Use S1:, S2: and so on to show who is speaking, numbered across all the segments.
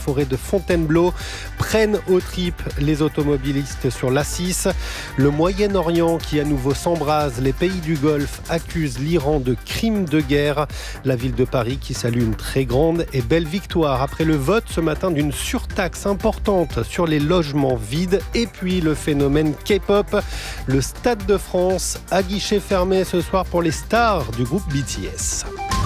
S1: forêt de Fontainebleau prennent aux tripes les automobilistes sur l'A6. Le Moyen-Orient qui à nouveau s'embrase. Les pays du Golfe accusent l'Iran de crimes de guerre. La ville de Paris qui salue une très grande et belle victoire après le vote ce matin d'une surtaxe importante sur les logements vides. Et puis le phénomène K-pop. Le Stade de France à guichet fermé ce soir pour les stars du groupe BTS.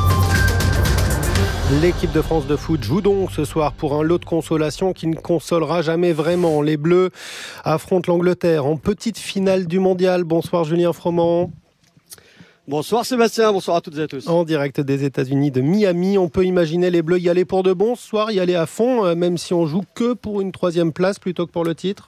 S1: L'équipe de France de foot joue donc ce soir pour un lot de consolation qui ne consolera jamais vraiment. Les Bleus affrontent l'Angleterre en petite finale du Mondial. Bonsoir Julien Froment.
S2: Bonsoir Sébastien, bonsoir à toutes et à tous.
S1: En direct des États-Unis de Miami, on peut imaginer les Bleus y aller pour de bon ce soir, y aller à fond, même si on joue que pour une 3e place plutôt que pour le titre.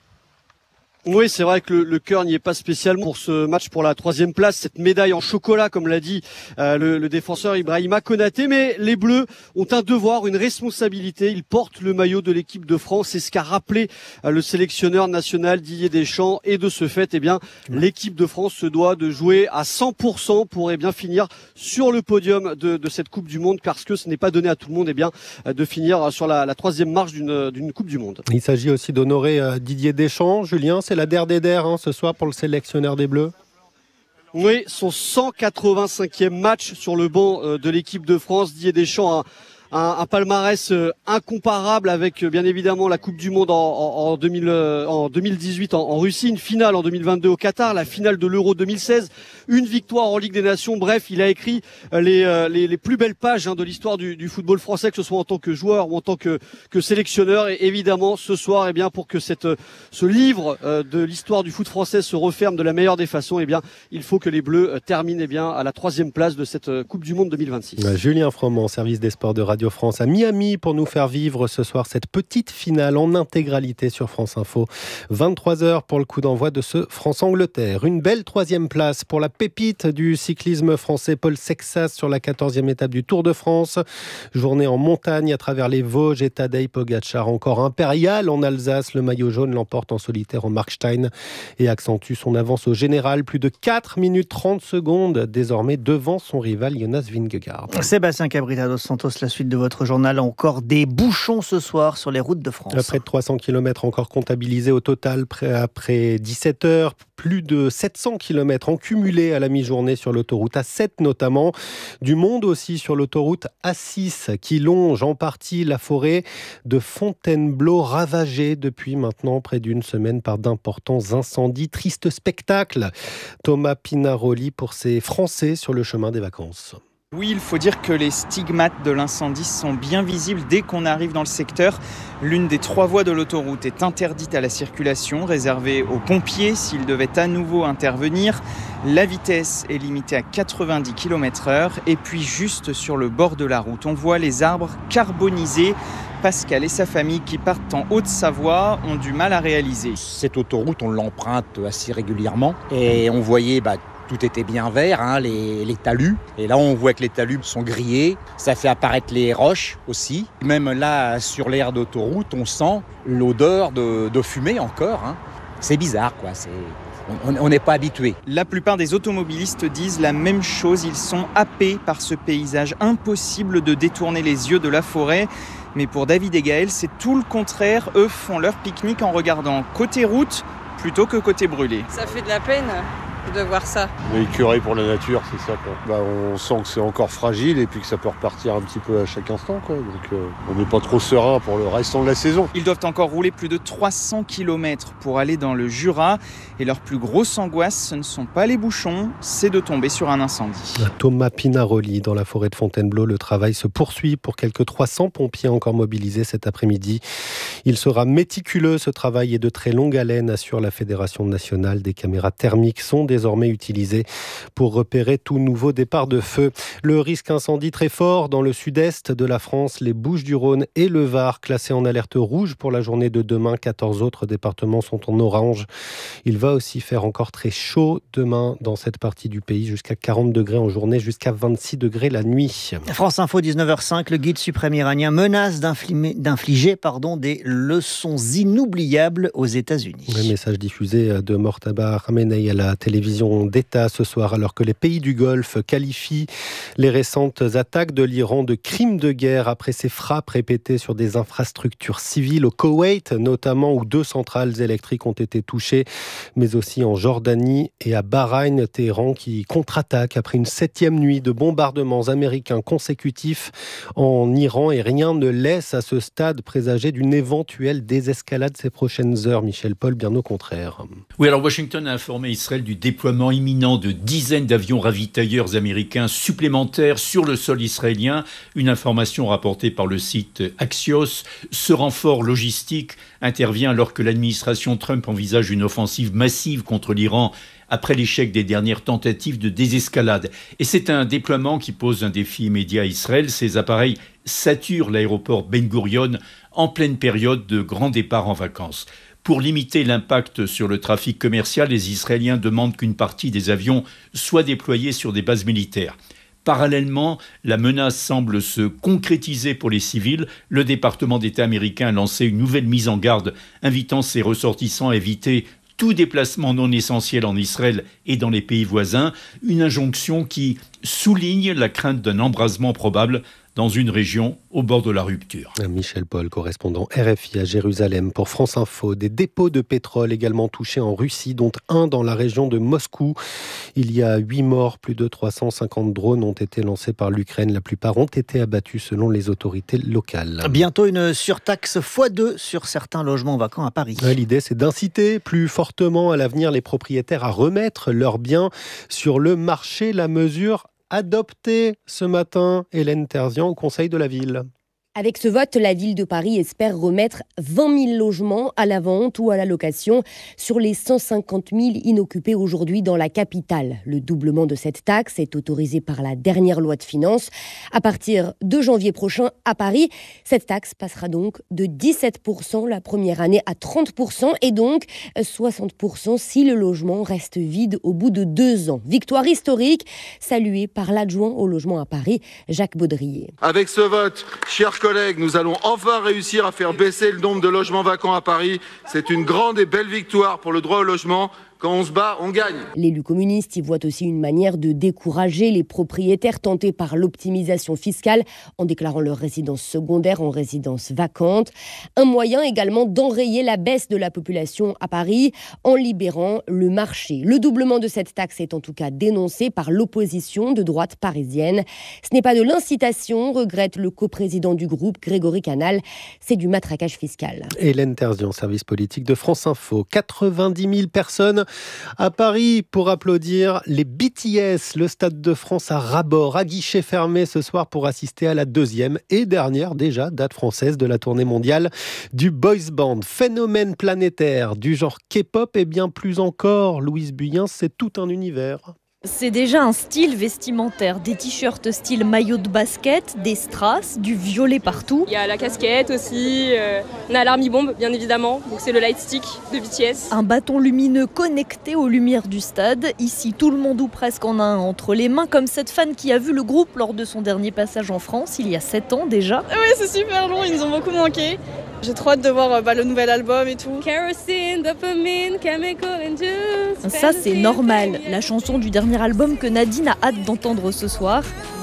S2: Oui, c'est vrai que le cœur n'y est pas spécialement pour ce match pour la 3e place, cette médaille en chocolat, comme l'a dit le défenseur Ibrahima Konaté. Mais les Bleus ont un devoir, une responsabilité. Ils portent le maillot de l'équipe de France. C'est ce qu'a rappelé le sélectionneur national Didier Deschamps. Et de ce fait, l'équipe de France se doit de jouer à 100% pour finir sur le podium de cette Coupe du Monde, parce que ce n'est pas donné à tout le monde de finir sur la 3e marche d'une Coupe du Monde.
S1: Il s'agit aussi d'honorer Didier Deschamps. Julien, c'est la der des der ce soir pour le sélectionneur des Bleus.
S2: Oui, son 185e match sur le banc de l'équipe de France. Didier Deschamps a un palmarès incomparable avec bien évidemment la Coupe du Monde en 2018 en Russie, une finale en 2022 au Qatar, la finale de l'Euro 2016, une victoire en Ligue des Nations. Bref, il a écrit les plus belles pages de l'histoire du football français, que ce soit en tant que joueur ou en tant que sélectionneur. Et évidemment, ce soir, pour que ce livre de l'histoire du foot français se referme de la meilleure des façons, il faut que les Bleus terminent à la 3e place de cette Coupe du Monde 2026.
S1: Julien Froment, service des sports de Radio France à Miami, pour nous faire vivre ce soir cette petite finale en intégralité sur France Info. 23h pour le coup d'envoi de ce France-Angleterre. Une belle 3e place pour la pépite du cyclisme français Paul Sexas sur la 14e étape du Tour de France. Journée en montagne à travers les Vosges et Tadej Pogačar encore impérial en Alsace. Le maillot jaune l'emporte en solitaire en Markstein et accentue son avance au général. Plus de 4 minutes 30 secondes désormais devant son rival Jonas Vingegaard.
S3: Sébastien Cabrita dos Santos, la suite de votre journal. Encore des bouchons ce soir sur les routes de France.
S1: Près de 300 km encore comptabilisés au total après 17 heures. Plus de 700 km en cumulé à la mi-journée sur l'autoroute A7 notamment. Du monde aussi sur l'autoroute A6 qui longe en partie la forêt de Fontainebleau, ravagée depuis maintenant près d'une semaine par d'importants incendies. Triste spectacle. Thomas Pinaroli pour ces Français sur le chemin des vacances.
S4: Oui, il faut dire que les stigmates de l'incendie sont bien visibles dès qu'on arrive dans le secteur. L'une des 3 voies de l'autoroute est interdite à la circulation, réservée aux pompiers s'ils devaient à nouveau intervenir. La vitesse est limitée à 90 km/h. Et puis juste sur le bord de la route, on voit les arbres carbonisés. Pascal et sa famille qui partent en Haute-Savoie ont du mal à réaliser.
S5: Cette autoroute, on l'emprunte assez régulièrement et on voyait tout était bien vert, les talus. Et là, on voit que les talus sont grillés. Ça fait apparaître les roches aussi. Même là, sur l'aire d'autoroute, on sent l'odeur de fumée encore. C'est bizarre, quoi. On n'est pas habitué.
S4: La plupart des automobilistes disent la même chose. Ils sont happés par ce paysage. Impossible de détourner les yeux de la forêt. Mais pour David et Gaël, c'est tout le contraire. Eux font leur pique-nique en regardant côté route plutôt que côté brûlé.
S6: Ça fait de la peine de voir ça.
S7: On est écœuré pour la nature, c'est ça, quoi. On sent que c'est encore fragile et puis que ça peut repartir un petit peu à chaque instant, quoi. Donc on n'est pas trop serein pour le restant de la saison.
S4: Ils doivent encore rouler plus de 300 km pour aller dans le Jura. Et leur plus grosse angoisse, ce ne sont pas les bouchons, c'est de tomber sur un incendie.
S1: Thomas Pinaroli, dans la forêt de Fontainebleau, le travail se poursuit pour quelques 300 pompiers encore mobilisés cet après-midi. Il sera méticuleux, ce travail, et de très longue haleine, assure la Fédération nationale. Des caméras thermiques sont désormais utilisées pour repérer tout nouveau départ de feu. Le risque incendie très fort dans le sud-est de la France, les Bouches-du-Rhône et le Var, classés en alerte rouge pour la journée de demain. 14 autres départements sont en orange. Il va aussi faire encore très chaud demain dans cette partie du pays, jusqu'à 40 degrés en journée, jusqu'à 26 degrés la nuit.
S3: France Info, 19h05, le guide suprême iranien menace d'infliger des leçons inoubliables aux États-Unis.
S1: Le message diffusé de Mortaba Khamenei à la télévision d'État ce soir, alors que les pays du Golfe qualifient les récentes attaques de l'Iran de crimes de guerre après ses frappes répétées sur des infrastructures civiles au Koweït, notamment où 2 centrales électriques ont été touchées, mais aussi en Jordanie et à Bahreïn. Téhéran qui contre-attaque après une 7e nuit de bombardements américains consécutifs en Iran, et rien ne laisse à ce stade présager d'une éventuelle désescalade ces prochaines heures. Michel Paul, bien au contraire.
S8: Oui, alors Washington a informé Israël du déploiement imminent de dizaines d'avions ravitailleurs américains supplémentaires sur le sol israélien. Une information rapportée par le site Axios. Ce renfort logistique intervient alors que l'administration Trump envisage une offensive massive contre l'Iran après l'échec des dernières tentatives de désescalade. Et c'est un déploiement qui pose un défi immédiat à Israël. Ces appareils saturent l'aéroport Ben Gurion en pleine période de grand départ en vacances. Pour limiter l'impact sur le trafic commercial, les Israéliens demandent qu'une partie des avions soit déployée sur des bases militaires. Parallèlement, la menace semble se concrétiser pour les civils. Le département d'État américain a lancé une nouvelle mise en garde, invitant ses ressortissants à éviter tout déplacement non essentiel en Israël et dans les pays voisins. Une injonction qui souligne la crainte d'un embrasement probable dans une région au bord de la rupture.
S1: Michel Paul, correspondant RFI à Jérusalem pour France Info. Des dépôts de pétrole également touchés en Russie, dont un dans la région de Moscou. Il y a 8 morts, plus de 350 drones ont été lancés par l'Ukraine. La plupart ont été abattus selon les autorités locales.
S3: Bientôt une surtaxe x2 sur certains logements vacants à Paris.
S1: L'idée, c'est d'inciter plus fortement à l'avenir les propriétaires à remettre leurs biens sur le marché. La mesure adoptée ce matin, Hélène Terzian, au Conseil de la Ville.
S9: Avec ce vote, la ville de Paris espère remettre 20 000 logements à la vente ou à la location sur les 150 000 inoccupés aujourd'hui dans la capitale. Le doublement de cette taxe est autorisé par la dernière loi de finances. À partir de janvier prochain à Paris, cette taxe passera donc de 17% la première année à 30% et donc 60% si le logement reste vide au bout de 2 ans. Victoire historique saluée par l'adjoint au logement à Paris, Jacques Baudrier.
S10: Avec ce vote, chers collègues, nous allons enfin réussir à faire baisser le nombre de logements vacants à Paris. C'est une grande et belle victoire pour le droit au logement. Quand on se bat, on gagne.
S9: L'élu communiste y voit aussi une manière de décourager les propriétaires tentés par l'optimisation fiscale en déclarant leur résidence secondaire en résidence vacante. Un moyen également d'enrayer la baisse de la population à Paris en libérant le marché. Le doublement de cette taxe est en tout cas dénoncé par l'opposition de droite parisienne. Ce n'est pas de l'incitation, regrette le coprésident du groupe, Grégory Canal. C'est du matraquage fiscal.
S1: Hélène Terzian, service politique de France Info. 90 000 personnes à Paris pour applaudir les BTS. Le Stade de France à ras-bord, à guichet fermé ce soir pour assister à la 2e et dernière déjà date française de la tournée mondiale du boys band. Phénomène planétaire du genre K-pop et bien plus encore. Louise Buyen, c'est tout un univers.
S11: C'est déjà un style vestimentaire, des t-shirts style maillot de basket, des strass, du violet partout.
S6: Il y a la casquette aussi, on a l'Army Bomb bien évidemment, donc c'est le light stick de BTS.
S11: Un bâton lumineux connecté aux lumières du stade. Ici, tout le monde ou presque en a un entre les mains, comme cette fan qui a vu le groupe lors de son dernier passage en France, il y a 7 ans déjà.
S6: Oui, c'est super long, ils nous ont beaucoup manqué. J'ai trop hâte de voir le nouvel album et tout. Kerosene, dopamine, chemical induced.
S11: Ça, c'est normal, la chanson du dernier album que Nadine a hâte d'entendre ce soir.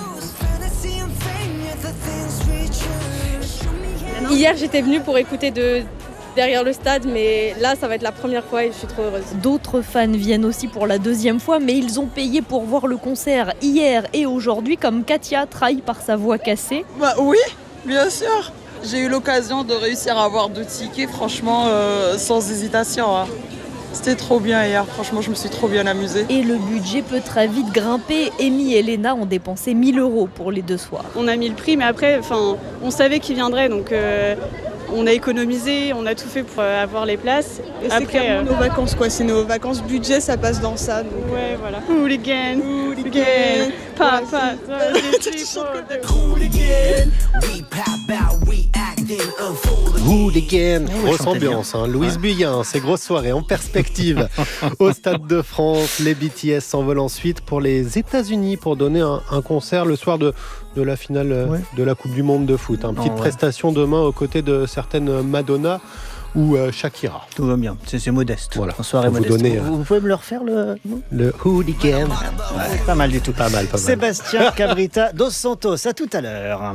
S6: Hier, j'étais venue pour écouter derrière le stade, mais là, ça va être la première fois et je suis trop heureuse.
S11: D'autres fans viennent aussi pour la 2e fois, mais ils ont payé pour voir le concert hier et aujourd'hui, comme Katia, trahie par sa voix cassée.
S12: Oui, bien sûr. J'ai eu l'occasion de réussir à avoir 2 tickets, franchement, sans hésitation. Hein. C'était trop bien hier, franchement, je me suis trop bien amusée.
S11: Et le budget peut très vite grimper. Amy et Léna ont dépensé 1 000 € pour les 2 soirs.
S6: On a mis le prix, mais après, on savait qu'ils viendraient, donc on a économisé, on a tout fait pour avoir les places.
S12: Et c'est clairement nos vacances, quoi. C'est nos vacances budget, ça passe dans ça. Donc...
S6: Ouais, voilà. Hooligan, hooligan, papa,
S1: Hooligan, grosse ambiance, Louise Buyin, c'est grosse soirée en perspective au Stade de France. Les BTS s'envolent ensuite pour les États-Unis pour donner un concert le soir de la finale de la Coupe du Monde de foot. Petite prestation demain aux côtés de certaines Madonna ou Shakira.
S3: Tout va bien, c'est modeste.
S1: Voilà.
S3: En soirée modeste. Vous pouvez me le refaire
S1: le hooligan.
S3: Pas mal du tout.
S1: Pas mal.
S3: Sébastien Cabrita dos Santos, à tout à l'heure.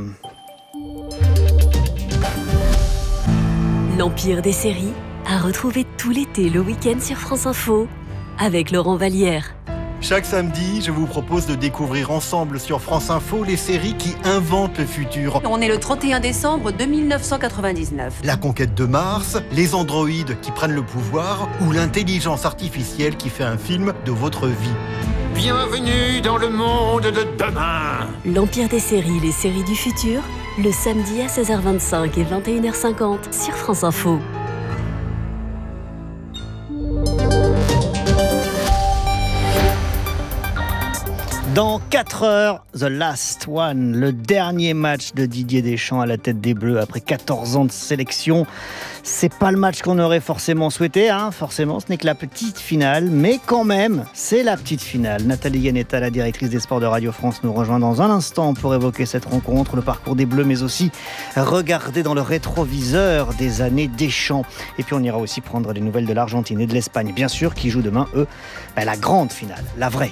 S13: L'Empire des séries à retrouver tout l'été le week-end sur France Info avec Laurent Vallière.
S14: Chaque samedi, je vous propose de découvrir ensemble sur France Info les séries qui inventent le futur.
S15: On est le 31 décembre 2999.
S14: La conquête de Mars, les androïdes qui prennent le pouvoir ou l'intelligence artificielle qui fait un film de votre vie.
S16: Bienvenue dans le monde de demain.
S13: L'Empire des séries, les séries du futur, le samedi à 16h25 et 21h50 sur France Info.
S3: Dans 4 heures, The Last One, le dernier match de Didier Deschamps à la tête des Bleus après 14 ans de sélection. C'est pas le match qu'on aurait forcément souhaité, forcément, ce n'est que la petite finale, mais quand même, c'est la petite finale. Nathalie Yanetta, la directrice des sports de Radio France, nous rejoint dans un instant pour évoquer cette rencontre, le parcours des Bleus, mais aussi regarder dans le rétroviseur des années Deschamps. Et puis on ira aussi prendre des nouvelles de l'Argentine et de l'Espagne, bien sûr, qui jouent demain, la grande finale, la vraie.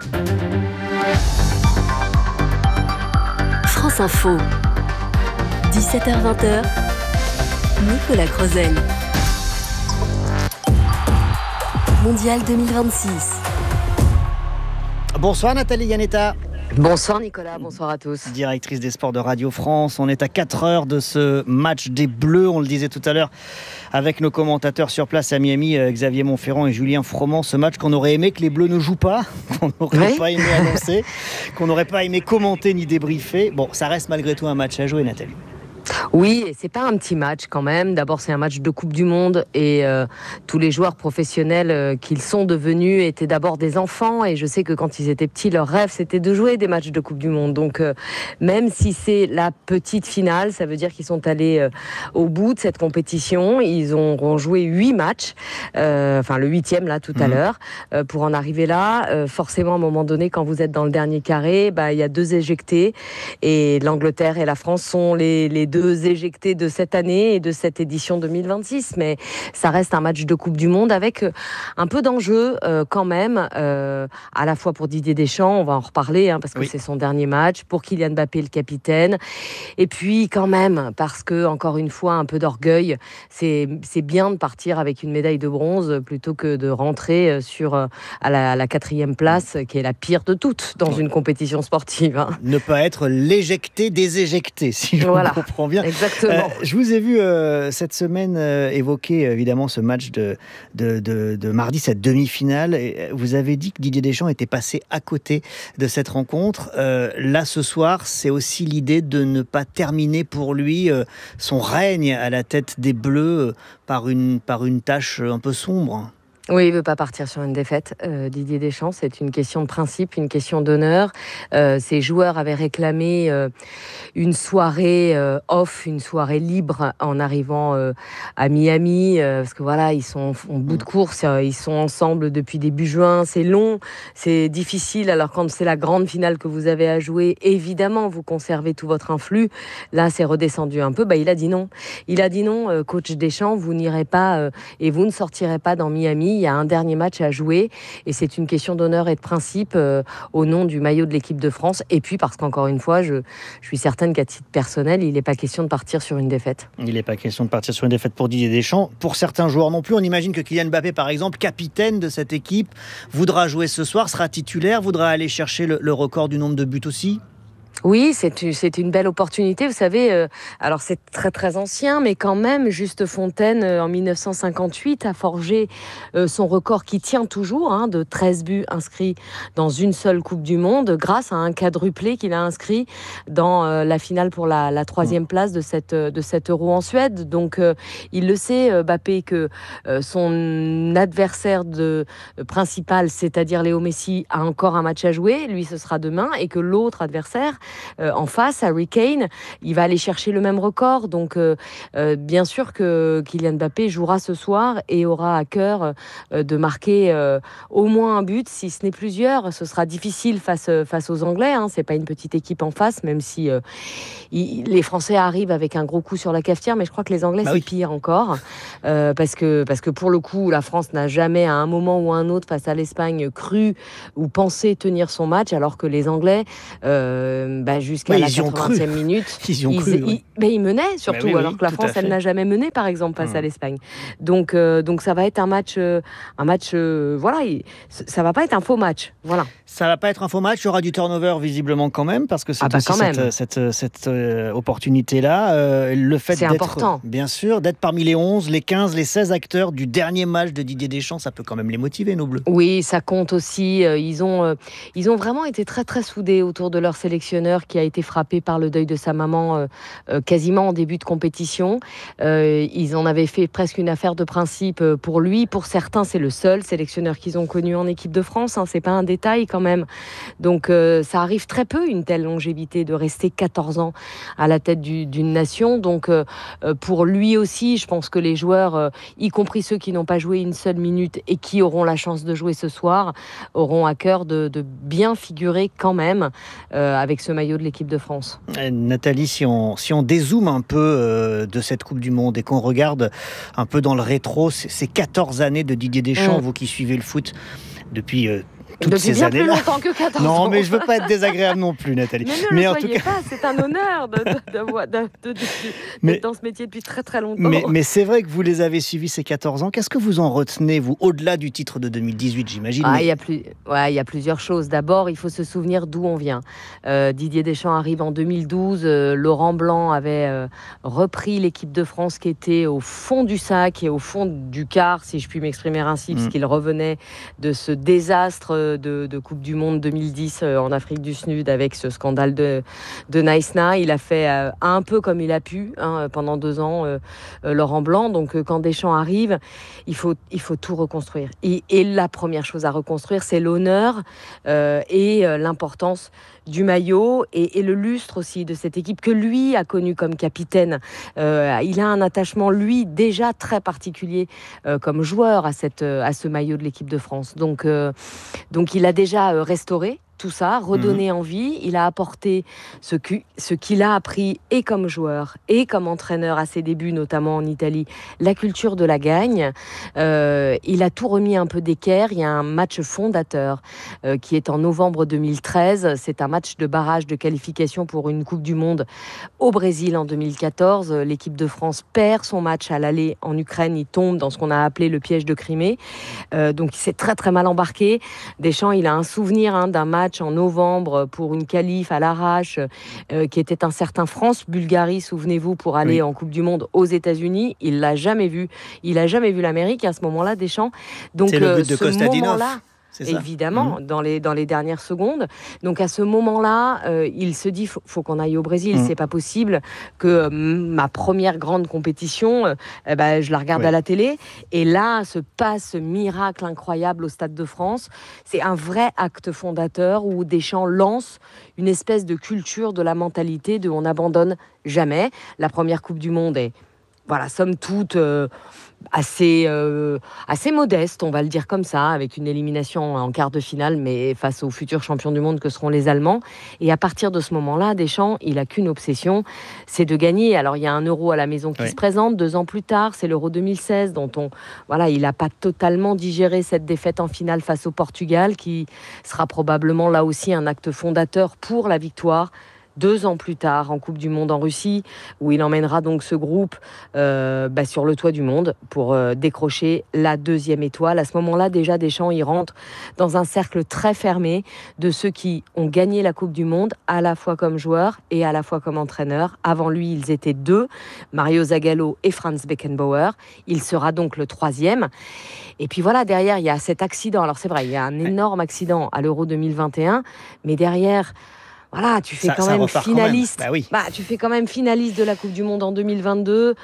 S13: France Info, 17h-20h, Nicolas Crozel. Mondial 2026.
S3: Bonsoir Nathalie Yanetta.
S15: Bonsoir Nicolas, bonsoir à tous.
S3: Directrice des sports de Radio France, on est à 4 heures de ce match des Bleus, on le disait tout à l'heure avec nos commentateurs sur place à Miami, Xavier Monferrand et Julien Froment, ce match qu'on aurait aimé que les Bleus ne jouent pas, qu'on n'aurait pas aimé annoncer, qu'on n'aurait pas aimé commenter ni débriefer. Bon, ça reste malgré tout un match à jouer, Nathalie.
S15: Oui, et c'est pas un petit match quand même. D'abord, c'est un match de Coupe du Monde et tous les joueurs professionnels qu'ils sont devenus étaient d'abord des enfants. Et je sais que quand ils étaient petits, leur rêve, c'était de jouer des matchs de Coupe du Monde. Donc, même si c'est la petite finale, ça veut dire qu'ils sont allés au bout de cette compétition. Ils auront joué 8 matchs, le 8e là tout à l'heure. Pour en arriver là, forcément, à un moment donné, quand vous êtes dans le dernier carré, il y a 2 éjectés. Et l'Angleterre et la France sont les 2 éjectés de cette année et de cette édition 2026, mais ça reste un match de Coupe du Monde avec un peu d'enjeu quand même, à la fois pour Didier Deschamps, on va en reparler parce que c'est son dernier match, pour Kylian Mbappé le capitaine, et puis quand même parce que encore une fois un peu d'orgueil, c'est bien de partir avec une médaille de bronze plutôt que de rentrer à la 4e place qui est la pire de toutes dans une compétition sportive.
S3: Ne pas être l'éjecté des éjectés, si je comprends bien.
S15: Exactement.
S3: Je vous ai vu cette semaine évoquer évidemment ce match de mardi, cette demi-finale. Et vous avez dit que Didier Deschamps était passé à côté de cette rencontre. Là, ce soir, c'est aussi l'idée de ne pas terminer pour lui son règne à la tête des Bleus par une tâche un peu sombre.
S15: Oui, il ne veut pas partir sur une défaite. Didier Deschamps, c'est une question de principe, une question d'honneur. Ses joueurs avaient réclamé une soirée off, une soirée libre en arrivant à Miami, parce que voilà, ils sont en bout de course, ils sont ensemble depuis début juin, c'est long, c'est difficile. Alors quand c'est la grande finale que vous avez à jouer, évidemment, vous conservez tout votre influx. Là, c'est redescendu un peu. Il a dit non. Il a dit non, coach Deschamps, vous n'irez pas et vous ne sortirez pas dans Miami. Il y a un dernier match à jouer et c'est une question d'honneur et de principe au nom du maillot de l'équipe de France. Et puis parce qu'encore une fois, je suis certaine qu'à titre personnel, il n'est pas question de partir sur une défaite.
S3: Il n'est pas question de partir sur une défaite pour Didier Deschamps. Pour certains joueurs non plus, on imagine que Kylian Mbappé, par exemple, capitaine de cette équipe, voudra jouer ce soir, sera titulaire, voudra aller chercher le record du nombre de buts aussi.
S15: Oui, c'est une belle opportunité. Vous savez, alors c'est très très ancien, mais quand même, Juste Fontaine, en 1958, a forgé son record qui tient toujours, de 13 buts inscrits dans une seule Coupe du Monde, grâce à un quadruplé qu'il a inscrit dans la finale pour la 3e place de cet Euro en Suède. Donc, il le sait, Mbappé, que son adversaire principal, c'est-à-dire Léo Messi, a encore un match à jouer. Lui, ce sera demain, et que l'autre adversaire, en face, Harry Kane. Il va aller chercher le même record. Donc, bien sûr que Kylian Mbappé jouera ce soir et aura à cœur de marquer au moins un but, si ce n'est plusieurs. Ce sera difficile face aux Anglais. C'est pas une petite équipe en face, même si les Français arrivent avec un gros coup sur la cafetière, mais je crois que les Anglais, c'est pire encore. Parce que pour le coup, la France n'a jamais, à un moment ou à un autre, face à l'Espagne, cru ou pensé tenir son match, alors que les Anglais, jusqu'à la 80e minute, ils menaient surtout, alors que la France, elle n'a jamais mené, par exemple, face à l'Espagne. Donc ça va être un match, voilà, ça va pas être un faux match, voilà.
S3: Ça va pas être un faux match, il y aura du turnover visiblement quand même, parce que c'est cette opportunité-là. Le fait
S15: c'est
S3: d'être,
S15: important.
S3: Bien sûr, d'être parmi les 11, les 15, les 16 acteurs du dernier match de Didier Deschamps, ça peut quand même les motiver, nos Bleus.
S15: Oui, ça compte aussi. Ils ont vraiment été très très soudés autour de leur sélectionneur qui a été frappé par le deuil de sa maman quasiment en début de compétition. Ils en avaient fait presque une affaire de principe pour lui. Pour certains, c'est le seul sélectionneur qu'ils ont connu en équipe de France. C'est pas un détail quand même. Donc ça arrive très peu, une telle longévité, de rester 14 ans à la tête d'une nation. Donc pour lui aussi, je pense que les joueurs, y compris ceux qui n'ont pas joué une seule minute et qui auront la chance de jouer ce soir, auront à cœur de bien figurer quand même avec ce maillot de l'équipe de France.
S3: Nathalie, si on dézoome un peu de cette Coupe du Monde et qu'on regarde un peu dans le rétro, ces 14 années de Didier Deschamps, vous qui suivez le foot depuis toutes ces
S15: bien
S3: années-là.
S15: Plus longtemps que 14
S3: non,
S15: ans.
S3: Mais je veux pas être désagréable non plus, Nathalie.
S15: Mais en tout cas, pas, c'est un honneur d'être dans ce métier depuis très très longtemps.
S3: Mais c'est vrai que vous les avez suivis ces 14 ans. Qu'est-ce que vous en retenez, vous, au-delà du titre de 2018, j'imagine?
S15: Il y a plusieurs choses. D'abord, il faut se souvenir d'où on vient. Didier Deschamps arrive en 2012. Laurent Blanc avait repris l'équipe de France qui était au fond du sac et au fond du quart, si je puis m'exprimer ainsi, puisqu'il revenait de ce désastre de Coupe du Monde 2010 en Afrique du Sud avec ce scandale de Naïsna. Il a fait un peu comme il a pu pendant 2 ans, Laurent Blanc. Donc quand Deschamps arrive, il faut tout reconstruire. Et la première chose à reconstruire, c'est l'honneur et l'importance du maillot et le lustre aussi de cette équipe que lui a connue comme capitaine. Il a un attachement, lui, déjà très particulier comme joueur à ce maillot de l'équipe de France. Donc il a déjà restauré tout ça, redonné envie. Il a apporté ce qu'il a appris et comme joueur et comme entraîneur à ses débuts, notamment en Italie, la culture de la gagne. Il a tout remis un peu d'équerre. Il y a un match fondateur qui est en novembre 2013. C'est un match de barrage de qualification pour une Coupe du Monde au Brésil en 2014. L'équipe de France perd son match à l'aller en Ukraine. Il tombe dans ce qu'on a appelé le piège de Crimée. Donc il s'est très très mal embarqué. Deschamps, il a un souvenir d'un match en novembre pour une qualif à l'arrache qui était un certain France-Bulgarie, souvenez-vous, pour aller en Coupe du Monde aux États-Unis. Il l'a jamais vu. Il a jamais vu l'Amérique à ce moment-là, Deschamps. Donc
S3: c'est le but de Kostadinov.
S15: Évidemment, dans les dernières secondes. Donc à ce moment-là, il se dit faut qu'on aille au Brésil. C'est pas possible que ma première grande compétition, je la regarde à la télé. Et là, se passe ce miracle incroyable au Stade de France. C'est un vrai acte fondateur où Deschamps lance une espèce de culture de la mentalité de on n'abandonne jamais. La première Coupe du Monde est, somme toute, assez modeste, on va le dire comme ça, avec une élimination en quart de finale, mais face aux futurs champions du monde que seront les Allemands. Et à partir de ce moment-là, Deschamps, il n'a qu'une obsession, c'est de gagner. Alors, il y a un Euro à la maison qui se présente 2 ans plus tard, c'est l'Euro 2016, dont il n'a pas totalement digéré cette défaite en finale face au Portugal, qui sera probablement là aussi un acte fondateur pour la victoire 2 ans plus tard en Coupe du Monde en Russie, où il emmènera donc ce groupe sur le toit du monde pour décrocher la 2e étoile. À ce moment-là, déjà, Deschamps, il rentre dans un cercle très fermé de ceux qui ont gagné la Coupe du Monde, à la fois comme joueur et à la fois comme entraîneur. Avant lui, ils étaient 2, Mario Zagallo et Franz Beckenbauer. Il sera donc le 3e. Et puis derrière, il y a cet accident. Alors c'est vrai, il y a un énorme accident à l'Euro 2021, mais derrière... tu fais quand même finaliste. Tu fais quand même finaliste de la Coupe du Monde en 2022.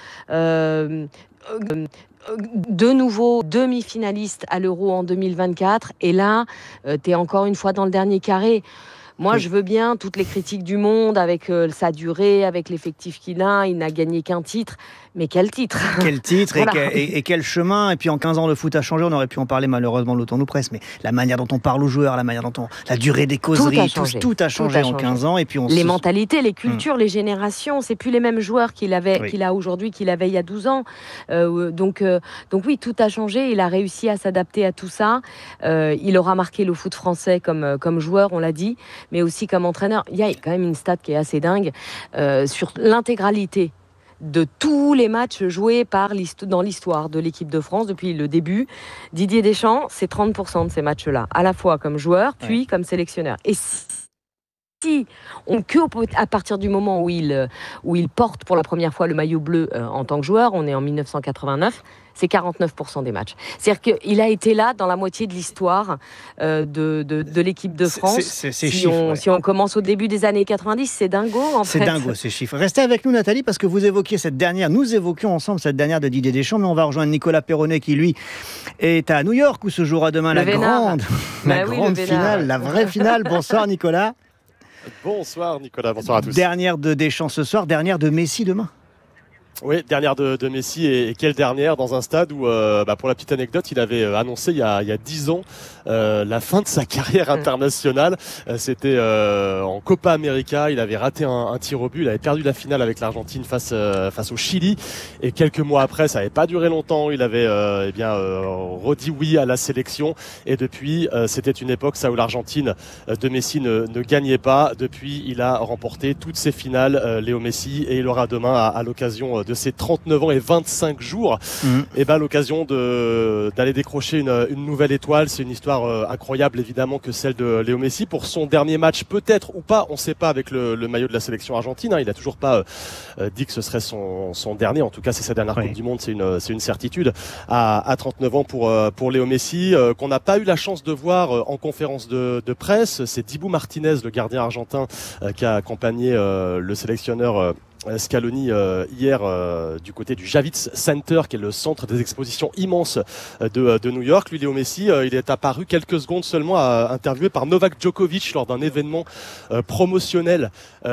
S15: De nouveau demi-finaliste à l'Euro en 2024. Et là, tu es encore une fois dans le dernier carré. Moi, je veux bien toutes les critiques du monde avec sa durée, avec l'effectif qu'il a. Il n'a gagné qu'un titre. Mais quel titre
S3: Quel titre
S15: Voilà.
S3: et quel chemin. Et puis en 15 ans, le foot a changé. On aurait pu en parler, malheureusement, le temps nous presse. Mais la manière dont on parle aux joueurs, la manière dont la durée des causeries, tout a changé en 15 ans. Et puis
S15: les mentalités, les cultures, les générations, c'est plus les mêmes joueurs qu'il a aujourd'hui qu'il avait il y a 12 ans. Donc oui, tout a changé. Il a réussi à s'adapter à tout ça. Il aura marqué le foot français comme joueur, on l'a dit, mais aussi comme entraîneur. Il y a quand même une stat qui est assez dingue sur l'intégralité de tous les matchs joués dans l'histoire de l'équipe de France depuis le début. Didier Deschamps, c'est 30% de ces matchs-là, à la fois comme joueur, puis comme sélectionneur. Et si à partir du moment où il porte pour la première fois le maillot bleu en tant que joueur, on est en 1989, c'est 49% des matchs. C'est-à-dire qu'il a été là dans la moitié de l'histoire de l'équipe de France. Si on commence au début des années 90, c'est dingo en fait.
S3: C'est dingo ces chiffres. Restez avec nous Nathalie, parce que nous évoquions ensemble cette dernière de Didier Deschamps, mais on va rejoindre Nicolas Perronnet qui lui est à New York où se jouera demain la grande finale, la vraie finale. Bonsoir Nicolas.
S17: Bonsoir Nicolas, bonsoir à tous.
S3: Dernière de Deschamps ce soir, dernière de Messi demain.
S17: Oui, dernière de Messi, et quelle dernière dans un stade où, pour la petite anecdote, il avait annoncé il y a 10 ans la fin de sa carrière internationale. C'était en Copa América, il avait raté un tir au but, il avait perdu la finale avec l'Argentine face au Chili, et quelques mois après, ça n'avait pas duré longtemps, il avait redit oui à la sélection, et depuis, c'était une époque ça où l'Argentine de Messi ne gagnait pas. Depuis, il a remporté toutes ses finales, Léo Messi, et il aura demain à l'occasion de ses 39 ans et 25 jours, l'occasion d'aller décrocher une nouvelle étoile. C'est une histoire incroyable évidemment que celle de Léo Messi pour son dernier match, peut-être ou pas, on ne sait pas, avec le maillot de la sélection argentine. Il n'a toujours pas dit que ce serait son dernier. En tout cas, c'est sa dernière Coupe du Monde, c'est une certitude à 39 ans pour Léo Messi, qu'on n'a pas eu la chance de voir en conférence de presse. C'est Dibu Martinez, le gardien argentin, qui a accompagné le sélectionneur Scaloni hier du côté du Javits Center, qui est le centre des expositions immenses de New York. Lui, Léo Messi, il est apparu quelques secondes seulement interviewé par Novak Djokovic lors d'un événement promotionnel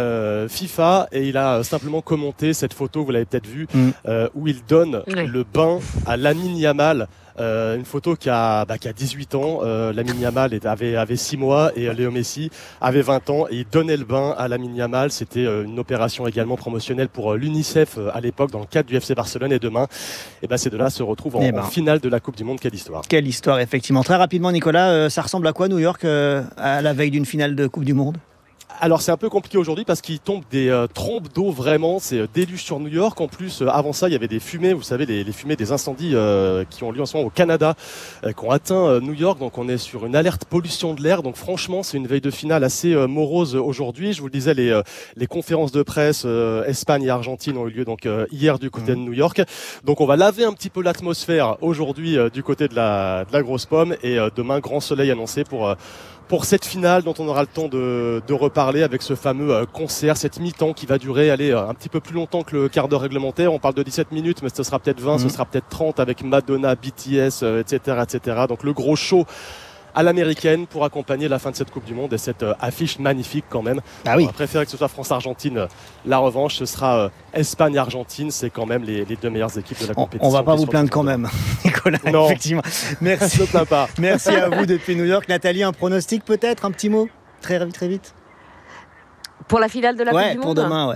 S17: FIFA, et il a simplement commenté cette photo, vous l'avez peut-être vue, où il donne le bain à Lamine Yamal. Une photo qui a 18 ans. Lamine Yamal avait 6 mois et Léo Messi avait 20 ans, et il donnait le bain à Lamine Yamal. C'était une opération également promotionnelle pour l'UNICEF à l'époque, dans le cadre du FC Barcelone. Et demain, ces deux-là se retrouvent en finale de la Coupe du Monde. Quelle histoire! Quelle histoire,
S3: effectivement. Très rapidement, Nicolas, ça ressemble à quoi New York à la veille d'une finale de Coupe du Monde?
S17: Alors c'est un peu compliqué aujourd'hui parce qu'il tombe des trompes d'eau, vraiment, c'est déluge sur New York. En plus, avant ça, il y avait des fumées, vous savez, les fumées des incendies qui ont lieu en ce moment au Canada, qui ont atteint New York. Donc on est sur une alerte pollution de l'air. Donc franchement, c'est une veille de finale assez morose aujourd'hui. Je vous le disais, les conférences de presse Espagne et Argentine ont eu lieu donc hier du côté de New York. Donc on va laver un petit peu l'atmosphère aujourd'hui du côté de la grosse pomme, et demain, grand soleil annoncé pour cette finale dont on aura le temps de reparler avec ce fameux concert, cette mi-temps qui va durer un petit peu plus longtemps que le quart d'heure réglementaire. On parle de 17 minutes, mais ce sera peut-être 20, ce sera peut-être 30 avec Madonna, BTS, etc. Donc le gros show à l'américaine pour accompagner la fin de cette Coupe du Monde et cette affiche magnifique quand même. On va préférer que ce soit France-Argentine. La revanche, ce sera Espagne-Argentine. C'est quand même les deux meilleures équipes de la compétition.
S3: On va pas vous plaindre quand même, Nicolas.
S17: Non,
S3: effectivement. Merci.
S17: Je ne plains pas.
S3: Merci à vous depuis New York. Nathalie, un pronostic peut-être, un petit mot, très vite.
S15: Pour la finale de la Coupe du Monde.
S3: Pour demain,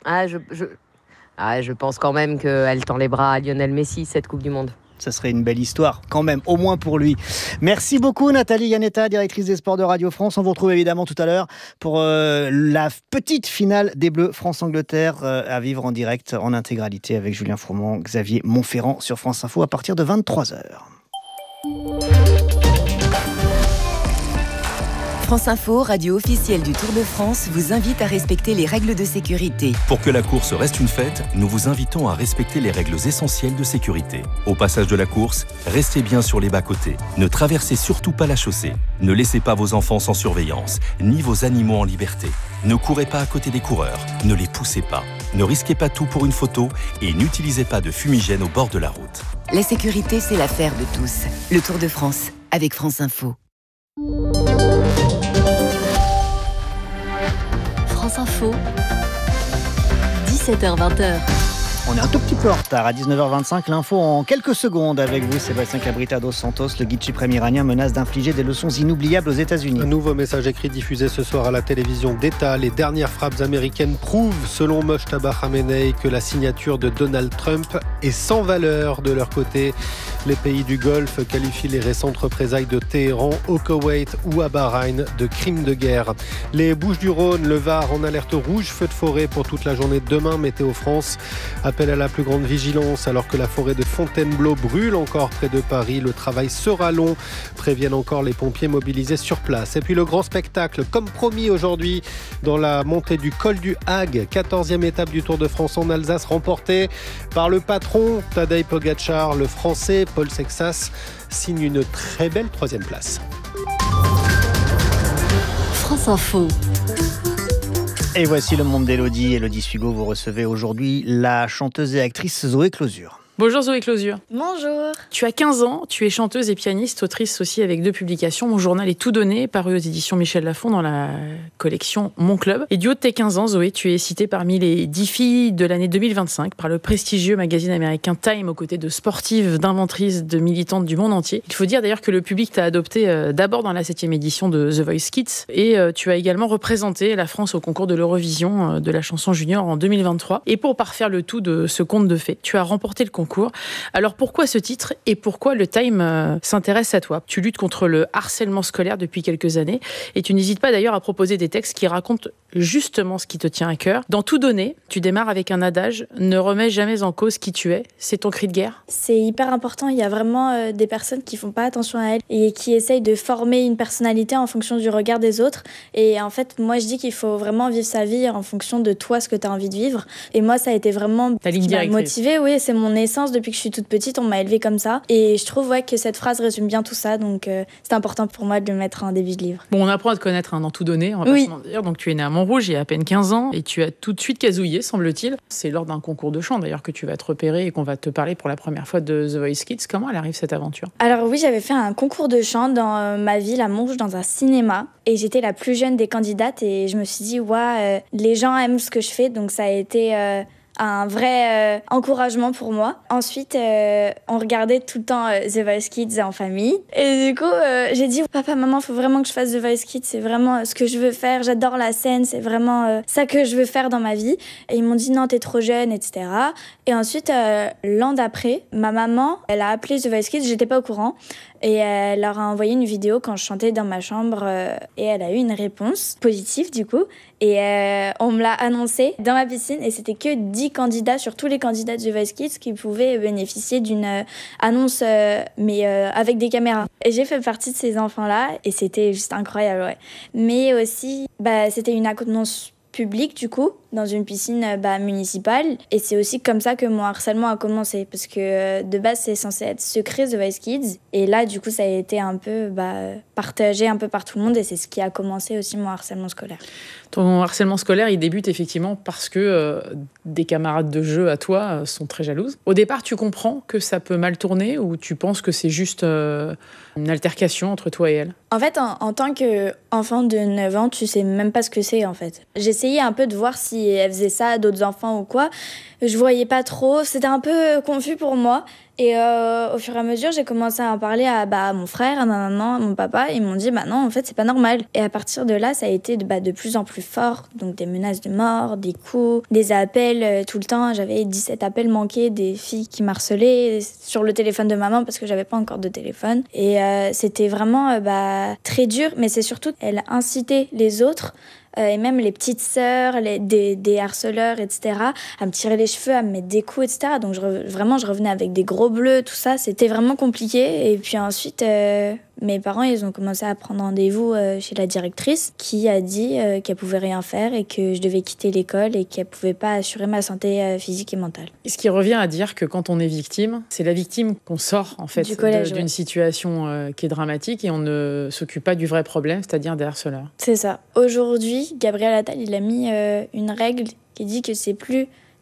S15: je pense quand même qu'elle tend les bras à Lionel Messi, cette Coupe du Monde.
S3: Ça serait une belle histoire, quand même, au moins pour lui. Merci beaucoup, Nathalie Yanetta, directrice des sports de Radio France. On vous retrouve évidemment tout à l'heure pour la petite finale des Bleus France-Angleterre à vivre en direct, en intégralité, avec Julien Fourmont, Xavier Montferrand sur France Info à partir de 23h.
S18: France Info, radio officielle du Tour de France, vous invite à respecter les règles de sécurité.
S19: Pour que la course reste une fête, nous vous invitons à respecter les règles essentielles de sécurité. Au passage de la course, restez bien sur les bas-côtés. Ne traversez surtout pas la chaussée. Ne laissez pas vos enfants sans surveillance, ni vos animaux en liberté. Ne courez pas à côté des coureurs, ne les poussez pas. Ne risquez pas tout pour une photo et n'utilisez pas de fumigène au bord de la route.
S18: La sécurité, c'est l'affaire de tous. Le Tour de France, avec France Info.
S13: Info, 17h-20h.
S3: On est un tout petit peu en retard, à 19h25, l'info en quelques secondes avec vous, Sébastien Cabrita dos Santos. Le guide suprême iranien menace d'infliger des leçons inoubliables aux États-Unis.
S1: Un nouveau message écrit diffusé ce soir à la télévision d'État. Les dernières frappes américaines prouvent, selon Mojtaba Khamenei, que la signature de Donald Trump est sans valeur. De leur côté, les pays du Golfe qualifient les récentes représailles de Téhéran, au Koweït ou à Bahreïn de crimes de guerre. Les Bouches-du-Rhône, le Var en alerte rouge, feu de forêt pour toute la journée de demain. Météo France appelle à la plus grande vigilance alors que la forêt de Fontainebleau brûle encore près de Paris. Le travail sera long, préviennent encore les pompiers mobilisés sur place. Et puis le grand spectacle, comme promis aujourd'hui, dans la montée du col du Hague, 14e étape du Tour de France en Alsace, remportée par le patron Tadej Pogačar. Le Français Paul Sexas signe une très belle 3e place.
S13: France Info.
S3: Et voici le monde d'Élodie. Élodie Sugo, vous recevez aujourd'hui la chanteuse et actrice Zoé Closure.
S20: Bonjour Zoé Closure.
S11: Bonjour.
S20: Tu as 15 ans, tu es chanteuse et pianiste, autrice aussi avec 2 publications. Mon journal est tout donné, paru aux éditions Michel Lafon dans la collection Mon Club. Et du haut de tes 15 ans, Zoé, tu es citée parmi les 10 filles de l'année 2025 par le prestigieux magazine américain Time, aux côtés de sportives, d'inventrices, de militantes du monde entier. Il faut dire d'ailleurs que le public t'a adopté d'abord dans la 7e édition de The Voice Kids et tu as également représenté la France au concours de l'Eurovision de la chanson junior en 2023. Et pour parfaire le tout de ce conte de fées, tu as remporté le concours. Alors pourquoi ce titre et pourquoi le Time s'intéresse à toi ? Tu luttes contre le harcèlement scolaire depuis quelques années et tu n'hésites pas d'ailleurs à proposer des textes qui racontent justement ce qui te tient à cœur. Dans Tout donner, tu démarres avec un adage « Ne remets jamais en cause qui tu es ». C'est ton cri de guerre ?
S21: C'est hyper important. Il y a vraiment des personnes qui font pas attention à elles et qui essayent de former une personnalité en fonction du regard des autres. Et en fait, moi, je dis qu'il faut vraiment vivre sa vie en fonction de toi, ce que tu as envie de vivre. Et moi, ça a été vraiment
S20: ta ligne directrice.
S21: Motivée. Oui, c'est mon essence. Depuis que je suis toute petite, on m'a élevée comme ça. Et je trouve que cette phrase résume bien tout ça. Donc, c'est important pour moi de le mettre en début de livre.
S20: Bon, on apprend à te connaître dans Tout donner, on va pas se mentir. Donc, tu es née à Montrouge il y a à peine 15 ans et tu as tout de suite casouillé, semble-t-il. C'est lors d'un concours de chant, d'ailleurs, que tu vas te repérer et qu'on va te parler pour la première fois de The Voice Kids. Comment elle arrive, cette aventure ?
S21: Alors oui, j'avais fait un concours de chant dans ma ville, à Montrouge, dans un cinéma. Et j'étais la plus jeune des candidates et je me suis dit, les gens aiment ce que je fais. Donc, ça a été un vrai encouragement pour moi. Ensuite, on regardait tout le temps The Voice Kids en famille. Et du coup, j'ai dit, papa, maman, faut vraiment que je fasse The Voice Kids. C'est vraiment ce que je veux faire. J'adore la scène. C'est vraiment ça que je veux faire dans ma vie. Et ils m'ont dit, non, t'es trop jeune, etc. Et ensuite, l'an d'après, ma maman, elle a appelé The Voice Kids. J'étais pas au courant. Et elle leur a envoyé une vidéo quand je chantais dans ma chambre. Et elle a eu une réponse positive, du coup. Et on me l'a annoncé dans ma piscine. Et c'était que 10 candidats sur tous les candidats de The Voice Kids qui pouvaient bénéficier d'une annonce, mais avec des caméras. Et j'ai fait partie de ces enfants-là. Et c'était juste incroyable, ouais. Mais aussi, c'était une annonce publique, du coup, dans une piscine municipale. Et c'est aussi comme ça que mon harcèlement a commencé. Parce que de base, c'est censé être secret, The Voice Kids. Et là, du coup, ça a été un peu partagé un peu par tout le monde. Et c'est ce qui a commencé aussi mon harcèlement scolaire.
S20: Ton harcèlement scolaire, il débute effectivement parce que des camarades de jeu à toi sont très jalouses. Au départ, tu comprends que ça peut mal tourner ou tu penses que c'est juste une altercation entre toi et elle ?
S21: En fait, en tant qu'enfant de 9 ans, tu sais même pas ce que c'est, en fait. J'essayais un peu de voir si elle faisait ça à d'autres enfants ou quoi. Je voyais pas trop. C'était un peu confus pour moi. Et au fur et à mesure, j'ai commencé à en parler à mon frère, à ma maman, à mon papa. Et ils m'ont dit, non, en fait, c'est pas normal. Et à partir de là, ça a été de plus en plus fort. Donc des menaces de mort, des coups, des appels tout le temps. J'avais 17 appels manqués, des filles qui m'harcelaient sur le téléphone de maman parce que j'avais pas encore de téléphone. Et c'était vraiment très dur. Mais c'est surtout qu'elle incitait les autres, et même les petites sœurs, des harceleurs, etc., à me tirer les cheveux, à me mettre des coups, etc. Donc je revenais avec des gros bleus, tout ça. C'était vraiment compliqué. Et puis ensuite, mes parents, ils ont commencé à prendre rendez-vous chez la directrice qui a dit qu'elle pouvait rien faire et que je devais quitter l'école et qu'elle pouvait pas assurer ma santé physique et mentale.
S20: Et ce qui revient à dire que quand on est victime, c'est la victime qu'on sort en fait d'une situation qui est dramatique et on ne s'occupe pas du vrai problème, c'est-à-dire des harceleurs.
S21: C'est ça. Aujourd'hui, Gabriel Attal, il a mis une règle qui dit que c'est plus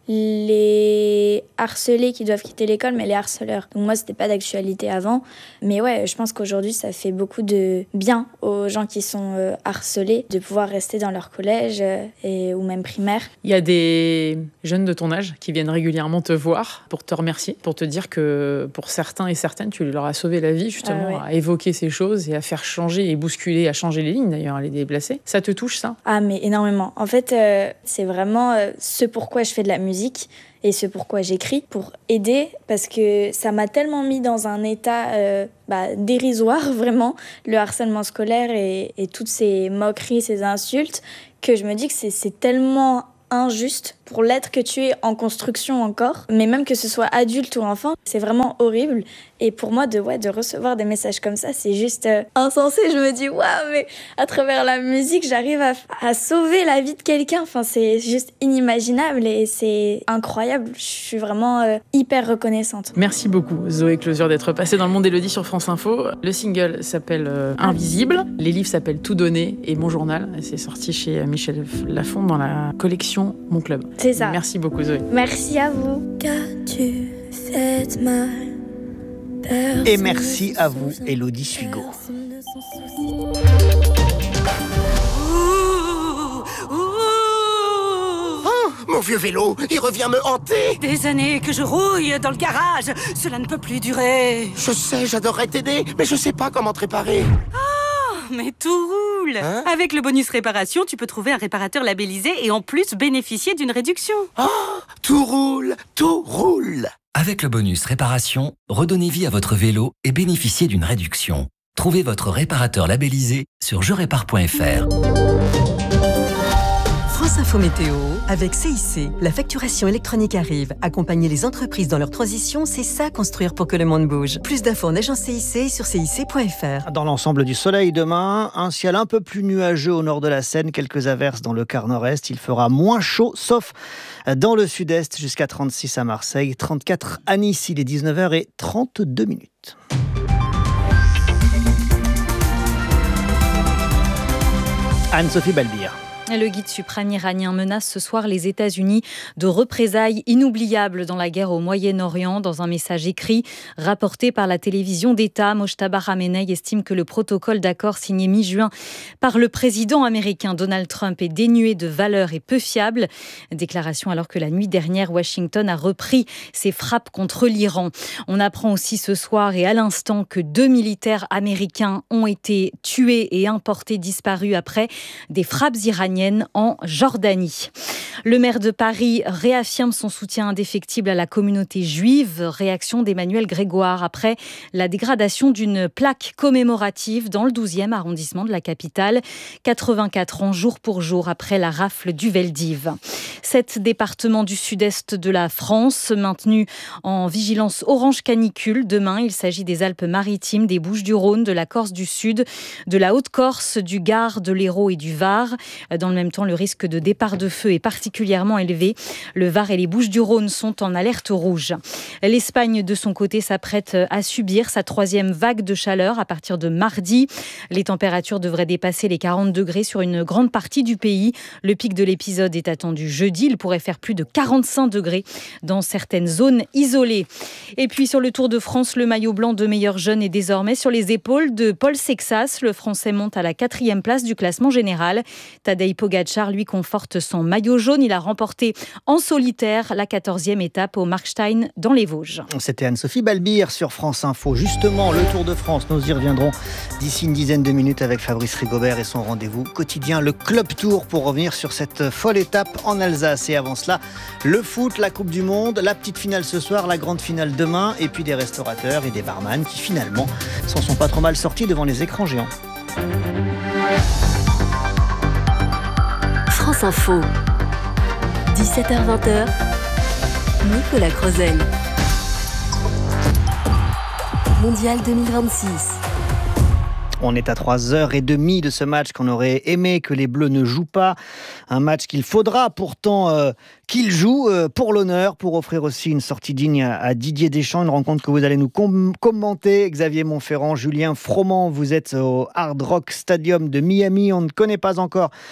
S21: les harcelés qui doivent quitter l'école, mais les harceleurs. Donc moi, c'était pas d'actualité avant. Mais ouais, je pense qu'aujourd'hui, ça fait beaucoup de bien aux gens qui sont harcelés de pouvoir rester dans leur collège ou même primaire.
S20: Il y a des jeunes de ton âge qui viennent régulièrement te voir pour te remercier, pour te dire que pour certains et certaines, tu leur as sauvé la vie justement à évoquer ces choses et à faire changer et bousculer, à changer les lignes d'ailleurs, à les déplacer. Ça te touche ça ?
S21: Ah mais énormément. En fait, c'est vraiment ce pourquoi je fais de la musique et ce pourquoi j'écris, pour aider, parce que ça m'a tellement mis dans un état dérisoire, vraiment, le harcèlement scolaire et toutes ces moqueries, ces insultes, que je me dis que c'est tellement injuste pour l'être que tu es en construction encore, mais même que ce soit adulte ou enfant, c'est vraiment horrible. Et pour moi, de recevoir des messages comme ça, c'est juste insensé. Je me dis, waouh, mais à travers la musique, j'arrive à sauver la vie de quelqu'un. Enfin, c'est juste inimaginable et c'est incroyable. Je suis vraiment hyper reconnaissante.
S20: Merci beaucoup, Zoé Closure, d'être passée dans le monde d'Élodie sur France Info. Le single s'appelle Invisible. Les livres s'appellent Tout donner et Mon journal. C'est sorti chez Michel Lafon dans la collection Mon club.
S21: C'est ça.
S20: Merci beaucoup, Zoé.
S21: Merci à vous.
S2: Qu'as-tu fait de mal?
S3: Et merci à vous, Élodie Sugo.
S16: Mon vieux vélo, il revient me hanter.
S2: Des années que je rouille dans le garage. Cela ne peut plus durer.
S16: Je sais, j'adorerais t'aider, mais je sais pas comment te réparer.
S2: Mais tout roule. Avec le bonus réparation, tu peux trouver un réparateur labellisé et en plus bénéficier d'une réduction.
S16: Tout roule, tout roule.
S22: Avec le bonus réparation, redonnez vie à votre vélo et bénéficiez d'une réduction. Trouvez votre réparateur labellisé sur jerépare.fr.
S23: France Info Météo, avec CIC. La facturation électronique arrive. Accompagner les entreprises dans leur transition, c'est ça construire pour que le monde bouge. Plus d'infos en agence CIC et sur cic.fr.
S3: Dans l'ensemble du soleil demain, un ciel un peu plus nuageux au nord de la Seine, quelques averses dans le quart nord-est. Il fera moins chaud, sauf dans le sud-est, jusqu'à 36 à Marseille, 34 à Nice. Il est 19h32. Anne-Sophie Balbir.
S11: Le guide suprême iranien menace ce soir les États-Unis de représailles inoubliables dans la guerre au Moyen-Orient. Dans un message écrit rapporté par la télévision d'État, Mojtaba Khamenei estime que le protocole d'accord signé mi-juin par le président américain Donald Trump est dénué de valeur et peu fiable. Déclaration alors que la nuit dernière, Washington a repris ses frappes contre l'Iran. On apprend aussi ce soir et à l'instant que 2 militaires américains ont été tués et un porté disparu après des frappes iraniennes en Jordanie. Le maire de Paris réaffirme son soutien indéfectible à la communauté juive. Réaction d'Emmanuel Grégoire après la dégradation d'une plaque commémorative dans le 12e arrondissement de la capitale. 84 ans jour pour jour après la rafle du Veldiv. 7 départements du sud-est de la France maintenus en vigilance orange canicule. Demain, il s'agit des Alpes-Maritimes, des Bouches-du-Rhône, de la Corse du Sud, de la Haute-Corse, du Gard, de l'Hérault et du Var. Dans le même temps, le risque de départ de feu est particulièrement élevé. Le Var et les Bouches-du-Rhône sont en alerte rouge. L'Espagne, de son côté, s'apprête à subir sa 3e vague de chaleur à partir de mardi. Les températures devraient dépasser les 40 degrés sur une grande partie du pays. Le pic de l'épisode est attendu jeudi. Il pourrait faire plus de 45 degrés dans certaines zones isolées. Et puis sur le Tour de France, le maillot blanc de meilleur jeune est désormais sur les épaules de Paul Sexas. Le Français monte à la 4e place du classement général. Tadej Pogačar, lui, conforte son maillot jaune. Il a remporté en solitaire la 14e étape au Markstein dans les Vosges.
S3: C'était Anne-Sophie Balbir sur France Info. Justement, le Tour de France, nous y reviendrons d'ici une dizaine de minutes avec Fabrice Rigobert et son rendez-vous quotidien, le Club Tour, pour revenir sur cette folle étape en Alsace. Et avant cela, le foot, la Coupe du Monde, la petite finale ce soir, la grande finale demain, et puis des restaurateurs et des barman qui finalement s'en sont pas trop mal sortis devant les écrans géants.
S13: France Info, 17h-20h, Nicolas Crozel. Mondial 2026.
S3: On est à 3h30 de ce match qu'on aurait aimé que les Bleus ne jouent pas. Un match qu'il faudra pourtant qu'ils jouent pour l'honneur, pour offrir aussi une sortie digne à Didier Deschamps. Une rencontre que vous allez nous commenter. Xavier Montferrand, Julien Froment, vous êtes au Hard Rock Stadium de Miami. On ne connaît pas encore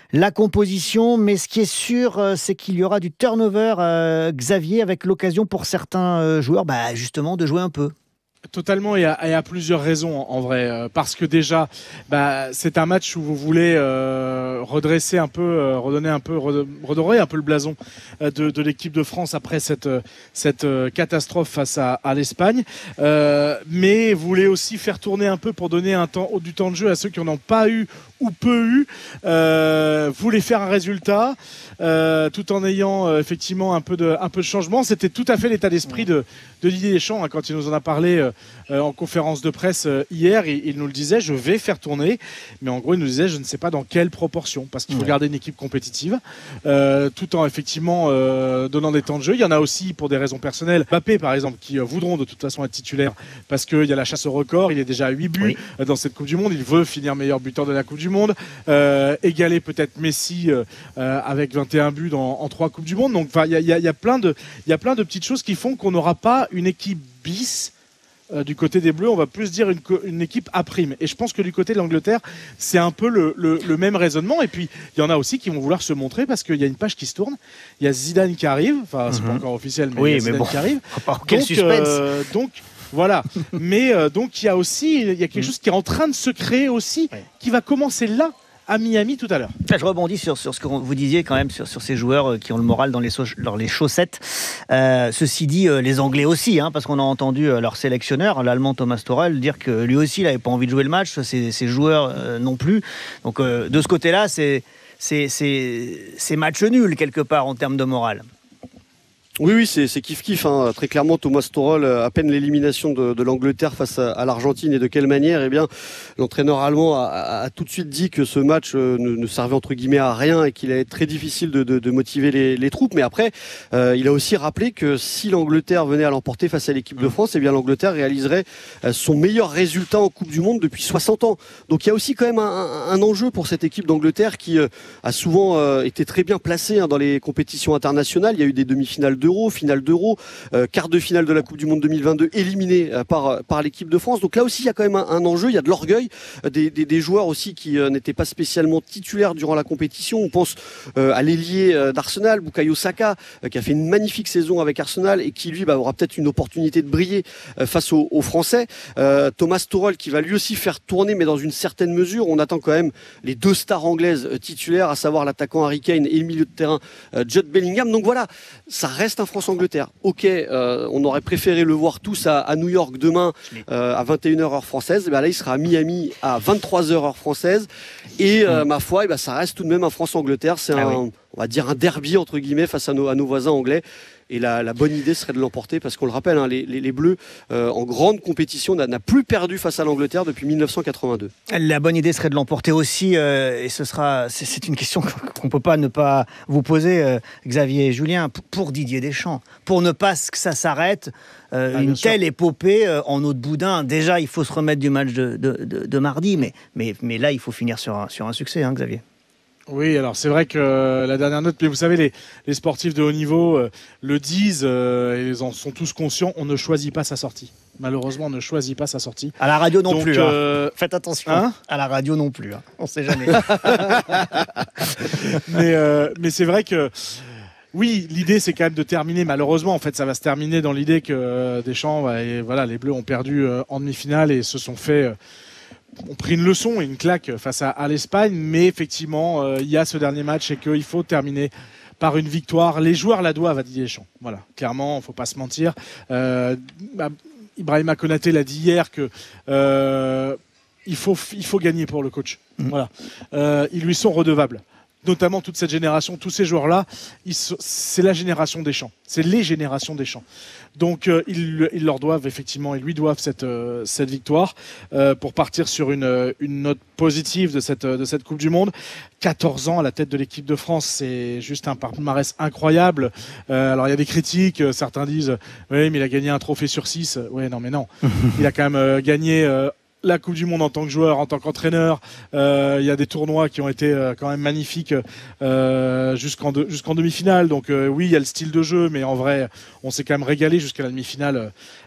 S3: la composition, mais ce qui est sûr, c'est qu'il y aura du turnover, Xavier, avec l'occasion pour certains joueurs justement de jouer un peu.
S4: Totalement, et à plusieurs raisons en vrai. Parce que déjà, c'est un match où vous voulez redresser un peu, redorer un peu le blason de l'équipe de France après cette catastrophe face à l'Espagne. Mais vous voulez aussi faire tourner un peu pour donner du temps de jeu à ceux qui n'en ont pas eu ou peu eu. Vous voulez faire un résultat tout en ayant effectivement un peu de changement. C'était tout à fait l'état d'esprit de Didier Deschamps quand il nous en a parlé en conférence de presse hier. Il nous le disait, je vais faire tourner, mais en gros il nous disait, je ne sais pas dans quelle proportion, parce qu'il faut garder une équipe compétitive tout en effectivement donnant des temps de jeu. Il y en a aussi pour des raisons personnelles, Mbappé par exemple, qui voudront de toute façon être titulaires parce qu'il y a la chasse au record. Il est déjà à 8 buts dans cette Coupe du Monde, il veut finir meilleur buteur de la Coupe du Monde, égaler peut-être Messi avec 21 buts en 3 Coupes du Monde. Donc il y a plein de petites choses qui font qu'on n'aura pas une équipe bis. Du côté des Bleus, on va plus dire une équipe à prime. Et je pense que du côté de l'Angleterre, c'est un peu le même raisonnement. Et puis, il y en a aussi qui vont vouloir se montrer parce qu'il y a une page qui se tourne. Il y a Zidane qui arrive. Enfin, c'est pas encore officiel, mais il y a Zidane qui arrive.
S3: Quel suspense.
S4: Donc, voilà. Mais donc, il y a quelque chose qui est en train de se créer aussi, qui va commencer là, à Miami tout à l'heure.
S3: Je rebondis sur ce que vous disiez quand même, sur ces joueurs qui ont le moral dans les chaussettes. Ceci dit, les Anglais aussi, parce qu'on a entendu leur sélectionneur, l'Allemand Thomas Tuchel, dire que lui aussi, il n'avait pas envie de jouer le match, ses joueurs non plus. Donc de ce côté-là, c'est match nul quelque part en termes de morale.
S5: Oui, c'est kiff-kiff. Très clairement, Thomas Tuchel, à peine l'élimination de l'Angleterre face à l'Argentine, et de quelle manière, l'entraîneur allemand a tout de suite dit que ce match ne servait entre guillemets à rien et qu'il allait être très difficile de motiver les troupes. Mais après, il a aussi rappelé que si l'Angleterre venait à l'emporter face à l'équipe de France, l'Angleterre réaliserait son meilleur résultat en Coupe du Monde depuis 60 ans. Donc il y a aussi quand même un enjeu pour cette équipe d'Angleterre qui a souvent été très bien placée dans les compétitions internationales. Il y a eu des demi-finales finale d'Euro, quart de finale de la Coupe du Monde 2022 éliminé par l'équipe de France. Donc là aussi il y a quand même un enjeu, il y a de l'orgueil, des joueurs aussi qui n'étaient pas spécialement titulaires durant la compétition. On pense à l'ailier d'Arsenal, Bukayo Saka, qui a fait une magnifique saison avec Arsenal et qui lui aura peut-être une opportunité de briller face aux Français. Thomas Tuchel qui va lui aussi faire tourner, mais dans une certaine mesure. On attend quand même les 2 stars anglaises titulaires, à savoir l'attaquant Harry Kane et le milieu de terrain Jude Bellingham. Donc voilà, ça reste un France-Angleterre. Ok, on aurait préféré le voir tous à New York demain à 21h heure française. Là, il sera à Miami à 23h heure française. Et ma foi, ça reste tout de même un France-Angleterre. C'est on va dire un derby entre guillemets face à nos voisins anglais. Et la bonne idée serait de l'emporter parce qu'on le rappelle, les Bleus en grande compétition n'a plus perdu face à l'Angleterre depuis 1982.
S3: La bonne idée serait de l'emporter aussi, et c'est une question qu'on ne peut pas ne pas vous poser, Xavier et Julien, pour Didier Deschamps, pour ne pas que ça s'arrête. Une telle épopée en eau de boudin. Déjà, il faut se remettre du match de mardi, mais là, il faut finir sur un succès, Xavier.
S4: Oui, alors c'est vrai que la dernière note, mais vous savez, les sportifs de haut niveau le disent, et ils en sont tous conscients, on ne choisit pas sa sortie. Malheureusement, on ne choisit pas sa sortie.
S3: À la radio non plus. Faites attention. À la radio non plus. On ne sait jamais.
S4: mais c'est vrai que oui, l'idée c'est quand même de terminer. Malheureusement, en fait, ça va se terminer dans l'idée que Deschamps, les Bleus ont perdu en demi-finale et se sont fait... ont pris une leçon et une claque face à l'Espagne, mais effectivement, il y a ce dernier match et qu'il faut terminer par une victoire. Les joueurs la doivent à Didier Deschamps. Voilà, clairement, il ne faut pas se mentir. Ibrahima Konaté l'a dit hier que il faut gagner pour le coach. Voilà, ils lui sont redevables. Notamment toute cette génération, tous ces joueurs-là, c'est la génération Deschamps. C'est les générations Deschamps. Donc ils leur doivent effectivement, ils lui doivent cette victoire pour partir sur une note positive de cette Coupe du Monde. 14 ans à la tête de l'équipe de France, c'est juste un palmarès incroyable. Alors il y a des critiques, certains disent oui mais il a gagné un trophée sur 6. Ouais non mais non, il a quand même gagné la Coupe du Monde en tant que joueur, en tant qu'entraîneur. Il y a des tournois qui ont été quand même magnifiques jusqu'en demi-finale. Donc oui, il y a le style de jeu, mais en vrai, on s'est quand même régalé jusqu'à la demi-finale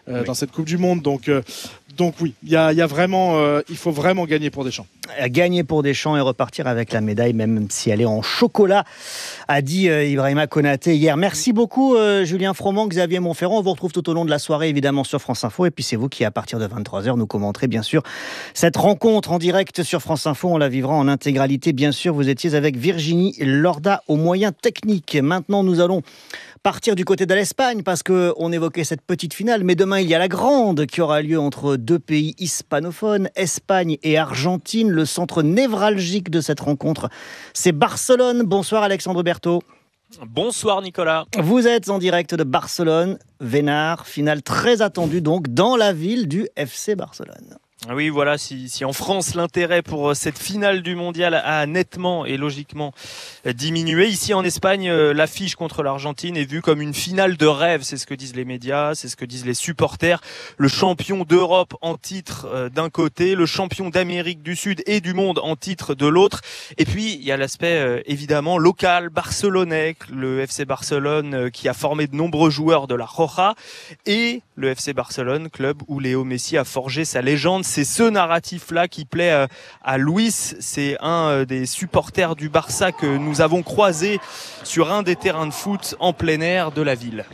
S4: dans cette Coupe du Monde. Donc oui, il faut vraiment gagner pour Deschamps.
S3: Gagner pour Deschamps et repartir avec la médaille, même si elle est en chocolat, a dit Ibrahima Konaté hier. Merci beaucoup Julien Froment, Xavier Monferrand. On vous retrouve tout au long de la soirée évidemment sur France Info. Et puis c'est vous qui, à partir de 23h, nous commenterez bien sûr cette rencontre en direct sur France Info. On la vivra en intégralité bien sûr. Vous étiez avec Virginie Lorda aux moyens techniques. Maintenant nous allons partir du côté de l'Espagne parce qu'on évoquait cette petite finale, mais demain il y a la grande qui aura lieu entre deux pays hispanophones, Espagne et Argentine. Le centre névralgique de cette rencontre, c'est Barcelone. Bonsoir Alexandre Berthaud.
S7: Bonsoir Nicolas.
S3: Vous êtes en direct de Barcelone, Vénard, finale très attendue donc dans la ville du FC Barcelone.
S7: Oui, voilà, si en France l'intérêt pour cette finale du mondial a nettement et logiquement diminué, ici en Espagne, l'affiche contre l'Argentine est vue comme une finale de rêve. C'est ce que disent les médias, c'est ce que disent les supporters. Le champion d'Europe en titre d'un côté, le champion d'Amérique du Sud et du monde en titre de l'autre. Et puis, il y a l'aspect évidemment local, barcelonais, le FC Barcelone qui a formé de nombreux joueurs de la Roja, et le FC Barcelone, club où Léo Messi a forgé sa légende. C'est ce narratif-là qui plaît à Luis. C'est un des supporters du Barça que nous avons croisé sur un des terrains de foot en plein air de la ville.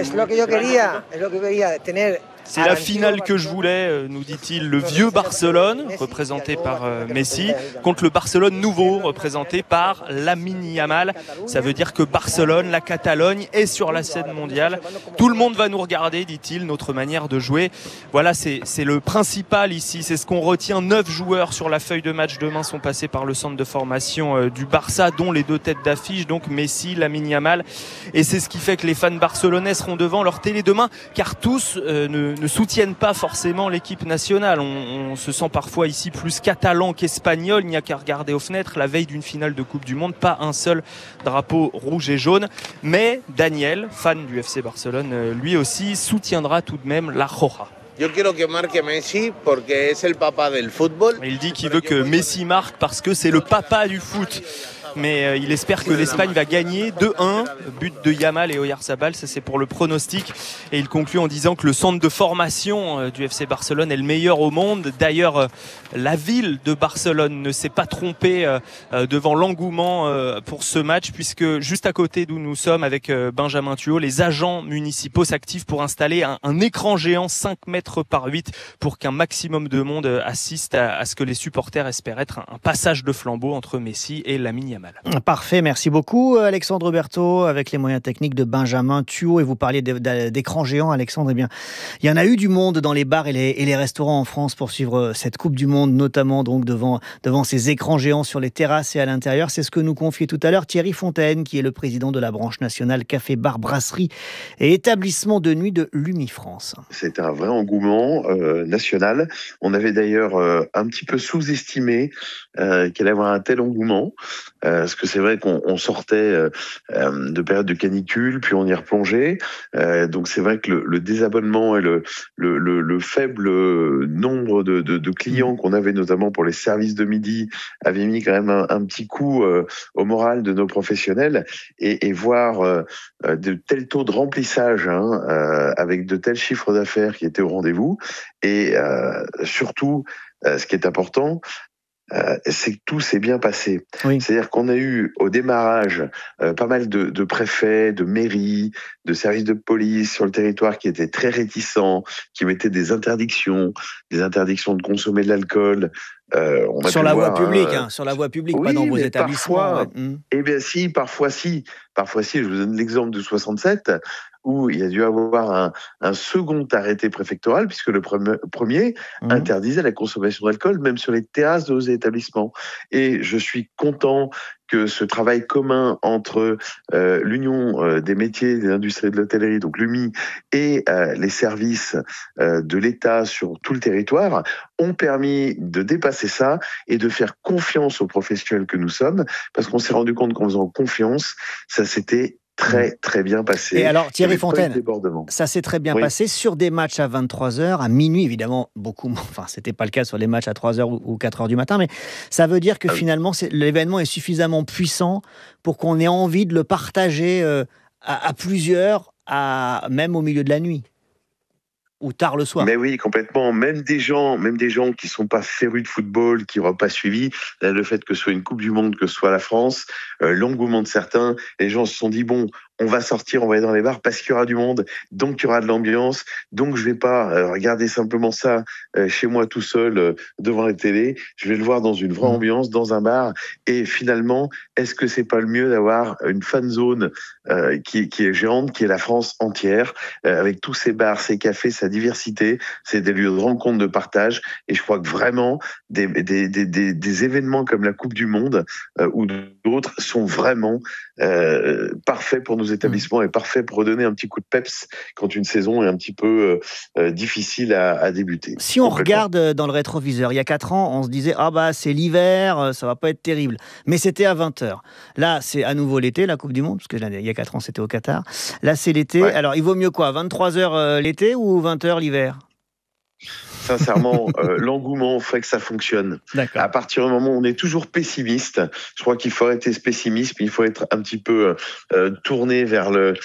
S7: C'est la finale que je voulais, nous dit-il, le vieux Barcelone, représenté par Messi, contre le Barcelone nouveau, représenté par Lamine Yamal. Ça veut dire que Barcelone, la Catalogne, est sur la scène mondiale. Tout le monde va nous regarder, dit-il, notre manière de jouer. Voilà, c'est le principal ici, c'est ce qu'on retient. 9 joueurs sur la feuille de match demain sont passés par le centre de formation du Barça, dont les 2 têtes d'affiche, donc Messi, Lamine Yamal. Et c'est ce qui fait que les fans barcelonais seront devant leur télé demain, car tous ne soutiennent pas forcément l'équipe nationale. On se sent parfois ici plus catalan qu'espagnol. Il n'y a qu'à regarder aux fenêtres. La veille d'une finale de Coupe du Monde, pas un seul drapeau rouge et jaune. Mais Daniel, fan du FC Barcelone, lui aussi soutiendra tout de même la Roja.
S8: Yo quiero que marque Messi porque es el papa del fútbol.
S7: Il dit qu'il veut que Messi marque parce que c'est le papa du foot. Mais il espère que l'Espagne va gagner 2-1, but de Yamal et Oyarzabal, ça c'est pour le pronostic. Et il conclut en disant que le centre de formation du FC Barcelone est le meilleur au monde. D'ailleurs, la ville de Barcelone ne s'est pas trompée devant l'engouement pour ce match, puisque juste à côté d'où nous sommes avec Benjamin Thuot, les agents municipaux s'activent pour installer un écran géant 5 mètres par 8 pour qu'un maximum de monde assiste à ce que les supporters espèrent être un passage de flambeau entre Messi et Lamine Yamal.
S3: Parfait, merci beaucoup Alexandre Berthaud avec les moyens techniques de Benjamin Thuot. Et vous parliez d'écran géant, Alexandre. Eh bien, il y en a eu du monde dans les bars et les restaurants en France pour suivre cette Coupe du Monde, notamment donc devant ces écrans géants sur les terrasses et à l'intérieur. C'est ce que nous confiait tout à l'heure Thierry Fontaine, qui est le président de la branche nationale Café, Bar, Brasserie et établissement de nuit de Lumifrance.
S10: C'est un vrai engouement national. On avait d'ailleurs un petit peu sous-estimé qu'elle allait avoir un tel engouement. Parce que c'est vrai qu'on sortait de périodes de canicule, puis on y replongeait. Donc c'est vrai que le désabonnement et le faible nombre de clients qu'on avait, notamment pour les services de midi, avait mis quand même un petit coup au moral de nos professionnels. Et voir de tels taux de remplissage, avec de tels chiffres d'affaires qui étaient au rendez-vous. Et surtout, ce qui est important, c'est que tout s'est bien passé. Oui. C'est-à-dire qu'on a eu au démarrage pas mal de préfets, de mairies, de services de police sur le territoire qui étaient très réticents, qui mettaient des interdictions de consommer de l'alcool.
S3: Sur la voie publique, sur la voie publique, oui, pas dans vos établissements.
S10: Parfois, eh bien si, parfois si. Je vous donne l'exemple de 67, où il y a dû avoir un second arrêté préfectoral, puisque le premier interdisait la consommation d'alcool, même sur les terrasses de nos établissements. Et je suis content que ce travail commun entre l'Union des métiers et des industries de l'hôtellerie, donc l'UMI, et les services de l'État sur tout le territoire ont permis de dépasser ça et de faire confiance aux professionnels que nous sommes, parce qu'on s'est rendu compte qu'en faisant confiance, ça s'était très très bien passé.
S3: Et alors Thierry Fontaine, ça s'est très bien passé sur des matchs à 23h, à minuit évidemment, c'était pas le cas sur les matchs à 3h ou 4h du matin, mais ça veut dire que finalement l'événement est suffisamment puissant pour qu'on ait envie de le partager à plusieurs, même au milieu de la nuit. ou tard le soir.
S10: Mais oui, complètement. Même des gens qui sont pas férus de football, qui n'auraient pas suivi, là, le fait que ce soit une Coupe du Monde, que ce soit la France, l'engouement de certains, les gens se sont dit bon, on va sortir, on va aller dans les bars parce qu'il y aura du monde, donc il y aura de l'ambiance, donc je vais pas regarder simplement ça chez moi tout seul devant la télé, je vais le voir dans une vraie ambiance, dans un bar. Et finalement, est-ce que c'est pas le mieux d'avoir une fan zone qui est géante, qui est la France entière, avec tous ces bars, ces cafés, sa diversité, c'est des lieux de rencontre, de partage. Et je crois que vraiment des événements comme la Coupe du Monde ou d'autres sont vraiment parfaits pour nos établissements et parfaits pour redonner un petit coup de peps quand une saison est un petit peu difficile à débuter.
S3: Si on regarde dans le rétroviseur, il y a 4 ans, on se disait c'est l'hiver, ça va pas être terrible. Mais c'était à 20h. Là, c'est à nouveau l'été, la Coupe du Monde, parce que il y a 4 ans, c'était au Qatar. Là, c'est l'été. Ouais. Alors, il vaut mieux quoi, 23h l'été ou 20h l'hiver ?
S10: Sincèrement, l'engouement fait que ça fonctionne.
S3: D'accord.
S10: À partir du moment où on est toujours pessimiste, je crois qu'il faut arrêter ce pessimisme, il faut être un petit peu tourné vers le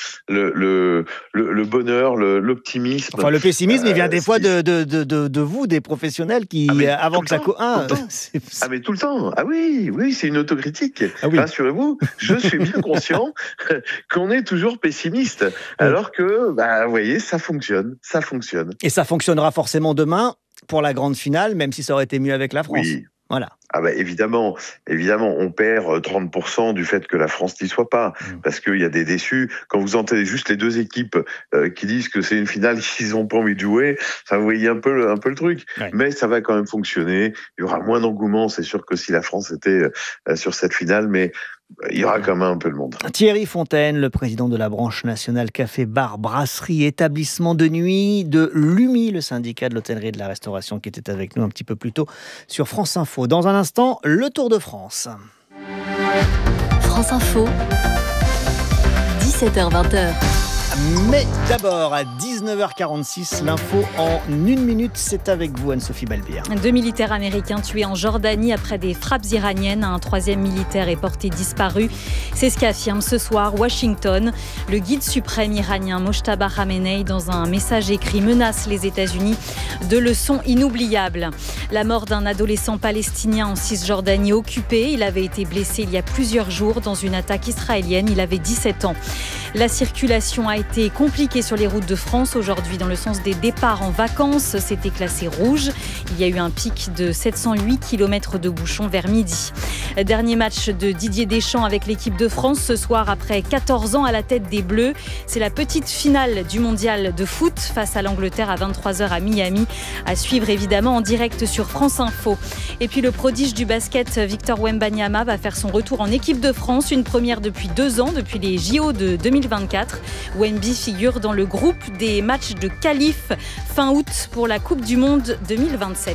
S10: bonheur, l'optimisme.
S3: Enfin, le pessimisme, il vient des fois de vous, des professionnels qui, avant que ça...
S10: mais tout le temps. Ah oui, c'est une autocritique. Ah oui. Rassurez-vous, je suis bien conscient qu'on est toujours pessimiste. Alors que, vous voyez, ça fonctionne.
S3: Et ça fonctionnera forcément demain pour la grande finale, même si ça aurait été mieux avec la France.
S10: Oui.
S3: Voilà.
S10: Évidemment, on perd 30% du fait que la France n'y soit pas, parce qu'il y a des déçus. Quand vous entendez juste les deux équipes qui disent que c'est une finale qu'ils n'ont pas envie de jouer, ça vous voyez un peu le truc. Ouais. Mais ça va quand même fonctionner. Il y aura moins d'engouement, c'est sûr, que si la France était sur cette finale, mais il y aura quand même un peu de monde.
S3: Thierry Fontaine, le président de la branche nationale Café, Bar, Brasserie, Établissement de nuit de l'UMI, le syndicat de l'hôtellerie et de la restauration, qui était avec nous un petit peu plus tôt sur France Info. Dans un instant, le Tour de France.
S13: France Info, 17h-20h.
S3: Mais d'abord, à 19h46, l'info en 1 minute, c'est avec vous, Anne-Sophie Balbir.
S11: 2 militaires américains tués en Jordanie après des frappes iraniennes. Un 3e militaire est porté disparu. C'est ce qu'affirme ce soir Washington. Le guide suprême iranien Mojtaba Khamenei, dans un message écrit, menace les États-Unis de leçons inoubliables. La mort d'un adolescent palestinien en Cisjordanie occupée. Il avait été blessé il y a plusieurs jours dans une attaque israélienne. Il avait 17 ans. La circulation a été compliquée sur les routes de France aujourd'hui dans le sens des départs en vacances. C'était classé rouge. Il y a eu un pic de 708 km de bouchons vers midi. Dernier match de Didier Deschamps avec l'équipe de France ce soir après 14 ans à la tête des Bleus. C'est la petite finale du mondial de foot face à l'Angleterre à 23h à Miami. À suivre évidemment en direct sur France Info. Et puis le prodige du basket Victor Wembanyama va faire son retour en équipe de France. Une première depuis 2 ans, depuis les JO de 2024. Wemby figure dans le groupe des matchs de qualif fin août pour la Coupe du Monde 2027.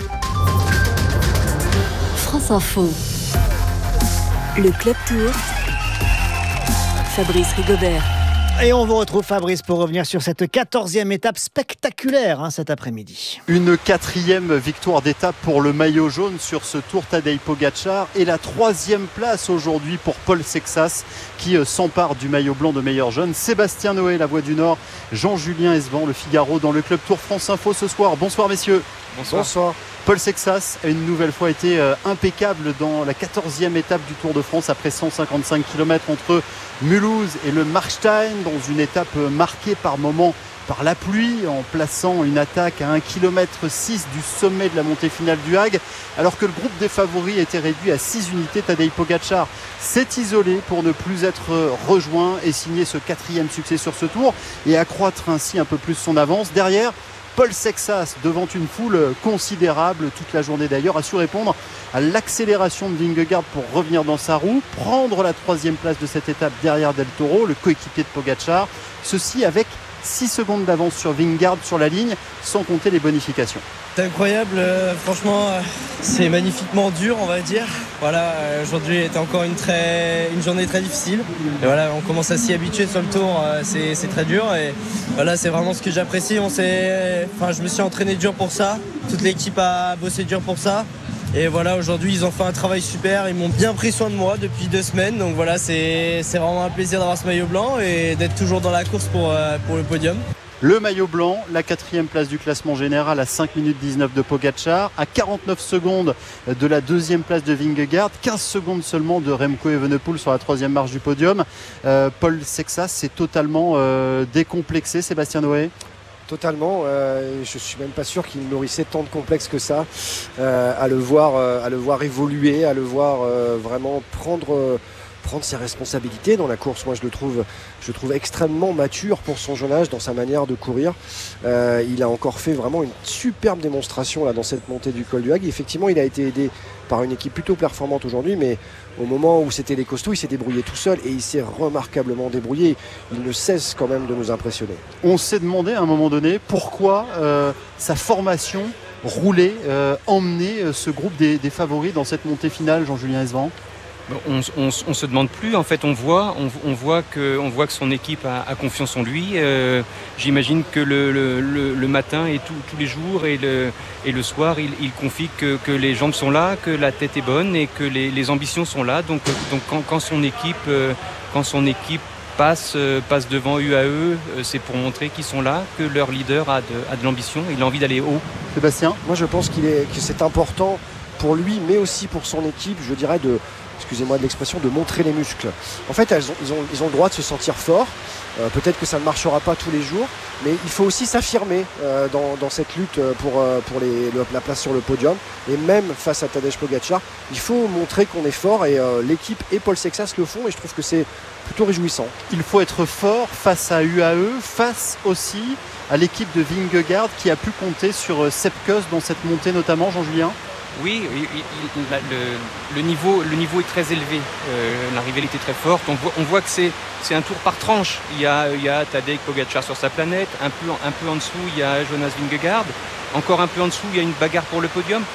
S13: France Info. Le Club Tour. Fabrice Rigobert.
S3: Et on vous retrouve, Fabrice, pour revenir sur cette 14e étape spectaculaire cet après-midi.
S6: Une 4e victoire d'étape pour le maillot jaune sur ce Tour Tadej Pogačar et la 3e place aujourd'hui pour Paul Sexas qui s'empare du maillot blanc de meilleur jeune. Sébastien Noé, La Voix du Nord, Jean-Julien Esban, Le Figaro dans le Club Tour France Info ce soir. Bonsoir messieurs.
S9: Bonsoir.
S6: Paul Sexas a une nouvelle fois été impeccable dans la 14e étape du Tour de France après 155 km entre Mulhouse et le Markstein, dans une étape marquée par moments par la pluie, en plaçant une attaque à 1,6 km du sommet de la montée finale du Hague, alors que le groupe des favoris était réduit à 6 unités. Tadej Pogačar s'est isolé pour ne plus être rejoint et signer ce 4e succès sur ce Tour et accroître ainsi un peu plus son avance. Derrière, Paul Sexas, devant une foule considérable toute la journée d'ailleurs, a su répondre à l'accélération de Vingegaard pour revenir dans sa roue, prendre la 3e place de cette étape derrière Del Toro, le coéquipier de Pogačar. Ceci avec 6 secondes d'avance sur Vingegaard sur la ligne, sans compter les bonifications.
S9: C'est incroyable, franchement, c'est magnifiquement dur, on va dire. Voilà, aujourd'hui était encore une journée très difficile. Et voilà, on commence à s'y habituer sur le tour, c'est très dur. Et voilà, c'est vraiment ce que j'apprécie. Je me suis entraîné dur pour ça. Toute l'équipe a bossé dur pour ça. Et voilà, aujourd'hui, ils ont fait un travail super. Ils m'ont bien pris soin de moi depuis 2 semaines. Donc voilà, c'est vraiment un plaisir d'avoir ce maillot blanc et d'être toujours dans la course pour le podium.
S6: Le maillot blanc, la 4e place du classement général à 5 minutes 19 de Pogačar, à 49 secondes de la 2e place de Vingegaard, 15 secondes seulement de Remco Evenepoel sur la 3e marche du podium. Paul Sexas s'est totalement décomplexé, Sébastien Noé.
S12: Totalement, je suis même pas sûr qu'il nourrissait tant de complexes que ça à le voir évoluer, à le voir vraiment prendre ses responsabilités dans la course. Moi je le trouve extrêmement mature pour son jeune âge dans sa manière de courir. Il a encore fait vraiment une superbe démonstration là, dans cette montée du col du Hague. Effectivement il a été aidé par une équipe plutôt performante aujourd'hui, mais au moment où c'était les costauds, il s'est débrouillé tout seul et il s'est remarquablement débrouillé. Il ne cesse quand même de nous impressionner.
S6: On s'est demandé à un moment donné pourquoi sa formation roulait, emmenait ce groupe des favoris dans cette montée finale, Jean-Julien Hesvent.
S14: On se demande plus, en fait on voit que son équipe a confiance en lui. J'imagine que le matin et tous les jours et le soir il confie que les jambes sont là, que la tête est bonne et que les ambitions sont là. Donc quand son équipe passe devant UAE, c'est pour montrer qu'ils sont là, que leur leader a de l'ambition, il a envie d'aller haut.
S6: Sébastien ?
S12: Moi je pense que c'est important pour lui mais aussi pour son équipe, je dirais excusez-moi de l'expression, de montrer les muscles. En fait, ils ont le droit de se sentir forts. Peut-être que ça ne marchera pas tous les jours, mais il faut aussi s'affirmer dans cette lutte pour la place sur le podium. Et même face à Tadej Pogačar, il faut montrer qu'on est fort et l'équipe et Paul Sexas le font et je trouve que c'est plutôt réjouissant.
S6: Il faut être fort face à UAE, face aussi à l'équipe de Vingegaard qui a pu compter sur Sepp Kuss dans cette montée notamment, Jean-Julien.
S14: Oui, le niveau est très élevé. L'arrivée était très forte. On voit que c'est un tour par tranche. Il y a Tadej Pogačar sur sa planète. Un peu en dessous, il y a Jonas Vingegaard. Encore un peu en dessous, il y a une bagarre pour le podium.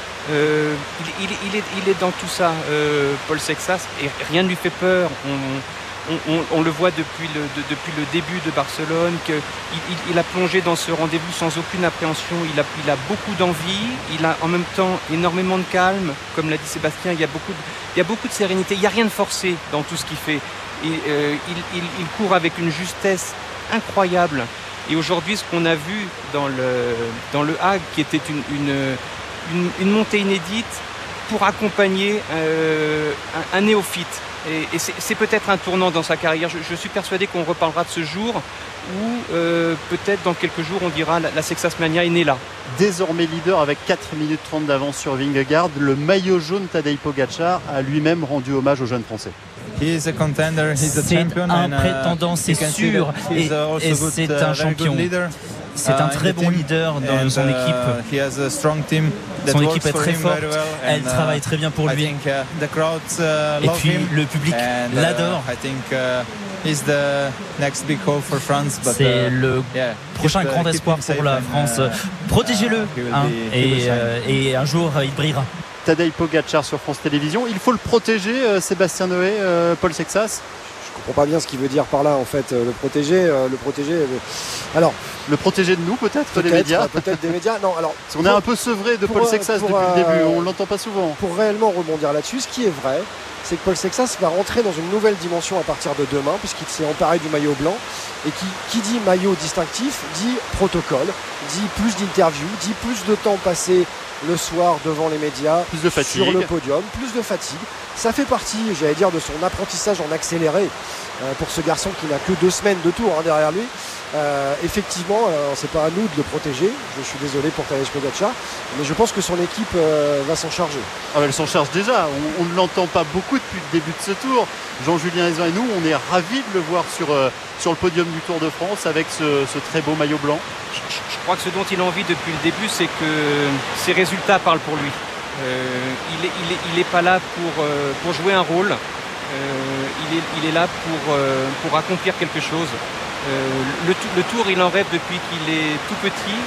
S14: Il est dans tout ça, Paul Sexas, et rien ne lui fait peur. On le voit depuis le début de Barcelone, qu'il a plongé dans ce rendez-vous sans aucune appréhension. Il a beaucoup d'envie, il a en même temps énormément de calme. Comme l'a dit Sébastien, il y a beaucoup de sérénité. Il n'y a rien de forcé dans tout ce qu'il fait. Et, il court avec une justesse incroyable. Et aujourd'hui, ce qu'on a vu dans le Hague, qui était une montée inédite pour accompagner un néophyte. Et c'est peut-être un tournant dans sa carrière. Je suis persuadé qu'on reparlera de ce jour où peut-être dans quelques jours on dira la Sexas Mania est née là.
S6: Désormais leader avec 4 minutes 30 d'avance sur Vingegaard, le maillot jaune Tadej Pogačar a lui-même rendu hommage aux jeunes Français.
S17: C'est un prétendant, c'est sûr, et c'est un champion. C'est un très bon leader dans son équipe. Son équipe est très forte, elle travaille très bien pour lui. Et puis le public l'adore. C'est le prochain grand espoir pour la France. Protégez-le, et un jour il brillera.
S6: Tadej Pogačar sur France Télévisions. Il faut le protéger, Sébastien Noé, Paul Sexas.
S12: Je comprends pas bien ce qu'il veut dire par là en fait. Le protéger. Alors,
S6: le protéger de nous peut-être des médias.
S12: Peut-être des médias. Non, alors.
S6: On est un peu sevré de Paul Sexas depuis le début. On l'entend pas souvent.
S12: Pour réellement rebondir là-dessus, ce qui est vrai, c'est que Paul Sexas va rentrer dans une nouvelle dimension à partir de demain, puisqu'il s'est emparé du maillot blanc. Et qui dit maillot distinctif, dit protocole, dit plus d'interviews, dit plus de temps passé le soir devant les médias,
S6: plus de fatigue,
S12: sur le podium, plus de fatigue. Ça fait partie, j'allais dire, de son apprentissage en accéléré pour ce garçon qui n'a que 2 semaines de tour derrière lui. Effectivement, c'est pas à nous de le protéger. Je suis désolé pour Tadej Pogačar, mais je pense que son équipe va s'en charger.
S6: Elle s'en charge déjà. On ne l'entend pas beaucoup depuis le début de ce tour. Jean-Julien Hesvent et nous, on est ravis de le voir sur le podium du Tour de France avec ce très beau maillot blanc.
S14: Je crois que ce dont il a envie depuis le début, c'est que ses résultats parlent pour lui. Il n'est pas là pour jouer un rôle. Il est là pour accomplir quelque chose. Le Tour, il en rêve depuis qu'il est tout petit.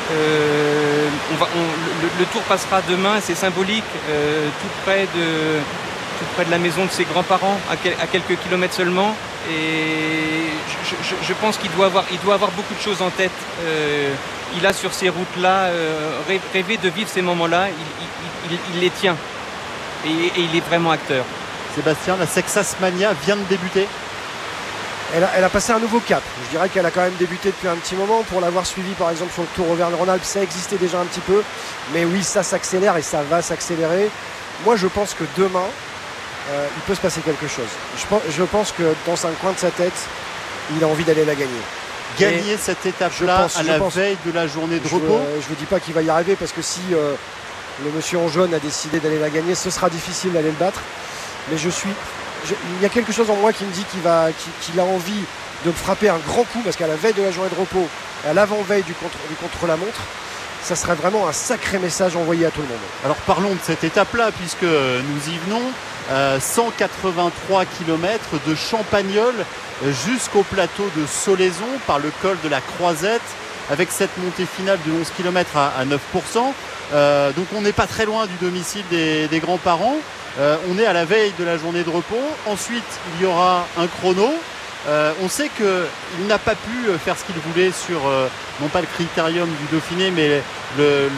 S14: Le Tour passera demain, c'est symbolique, tout près de la maison de ses grands-parents, à quelques kilomètres seulement. Et je pense qu'il doit avoir beaucoup de choses en tête. Il a sur ces routes-là rêvé de vivre ces moments-là. Il les tient. Et il est vraiment acteur.
S6: Sébastien, la Sexas Mania vient de débuter.
S12: elle a passé un nouveau cap. Je dirais qu'elle a quand même débuté depuis un petit moment. Pour l'avoir suivi par exemple sur le Tour Auvergne-Rhône-Alpes, ça existait déjà un petit peu. Mais oui, ça s'accélère et ça va s'accélérer. Moi, je pense que demain, il peut se passer quelque chose. Je pense que dans un coin de sa tête, il a envie d'aller la gagner.
S6: Gagner cette étape-là à la veille de la journée de repos.
S12: Je ne vous dis pas qu'il va y arriver parce que si le monsieur en jaune a décidé d'aller la gagner, ce sera difficile d'aller le battre. Mais il y a quelque chose en moi qui me dit qu'il a envie de me frapper un grand coup parce qu'à la veille de la journée de repos, à l'avant-veille du contre-la-montre, ça serait vraiment un sacré message envoyé à tout le monde.
S6: Alors parlons de cette étape-là puisque nous y venons. 183 km de Champagnole jusqu'au plateau de Solaison par le col de la Croisette avec cette montée finale de 11 km à 9%. Donc on n'est pas très loin du domicile des grands-parents. On est à la veille de la journée de repos. Ensuite, il y aura un chrono. On sait qu'il n'a pas pu faire ce qu'il voulait sur, non pas le critérium du Dauphiné, mais le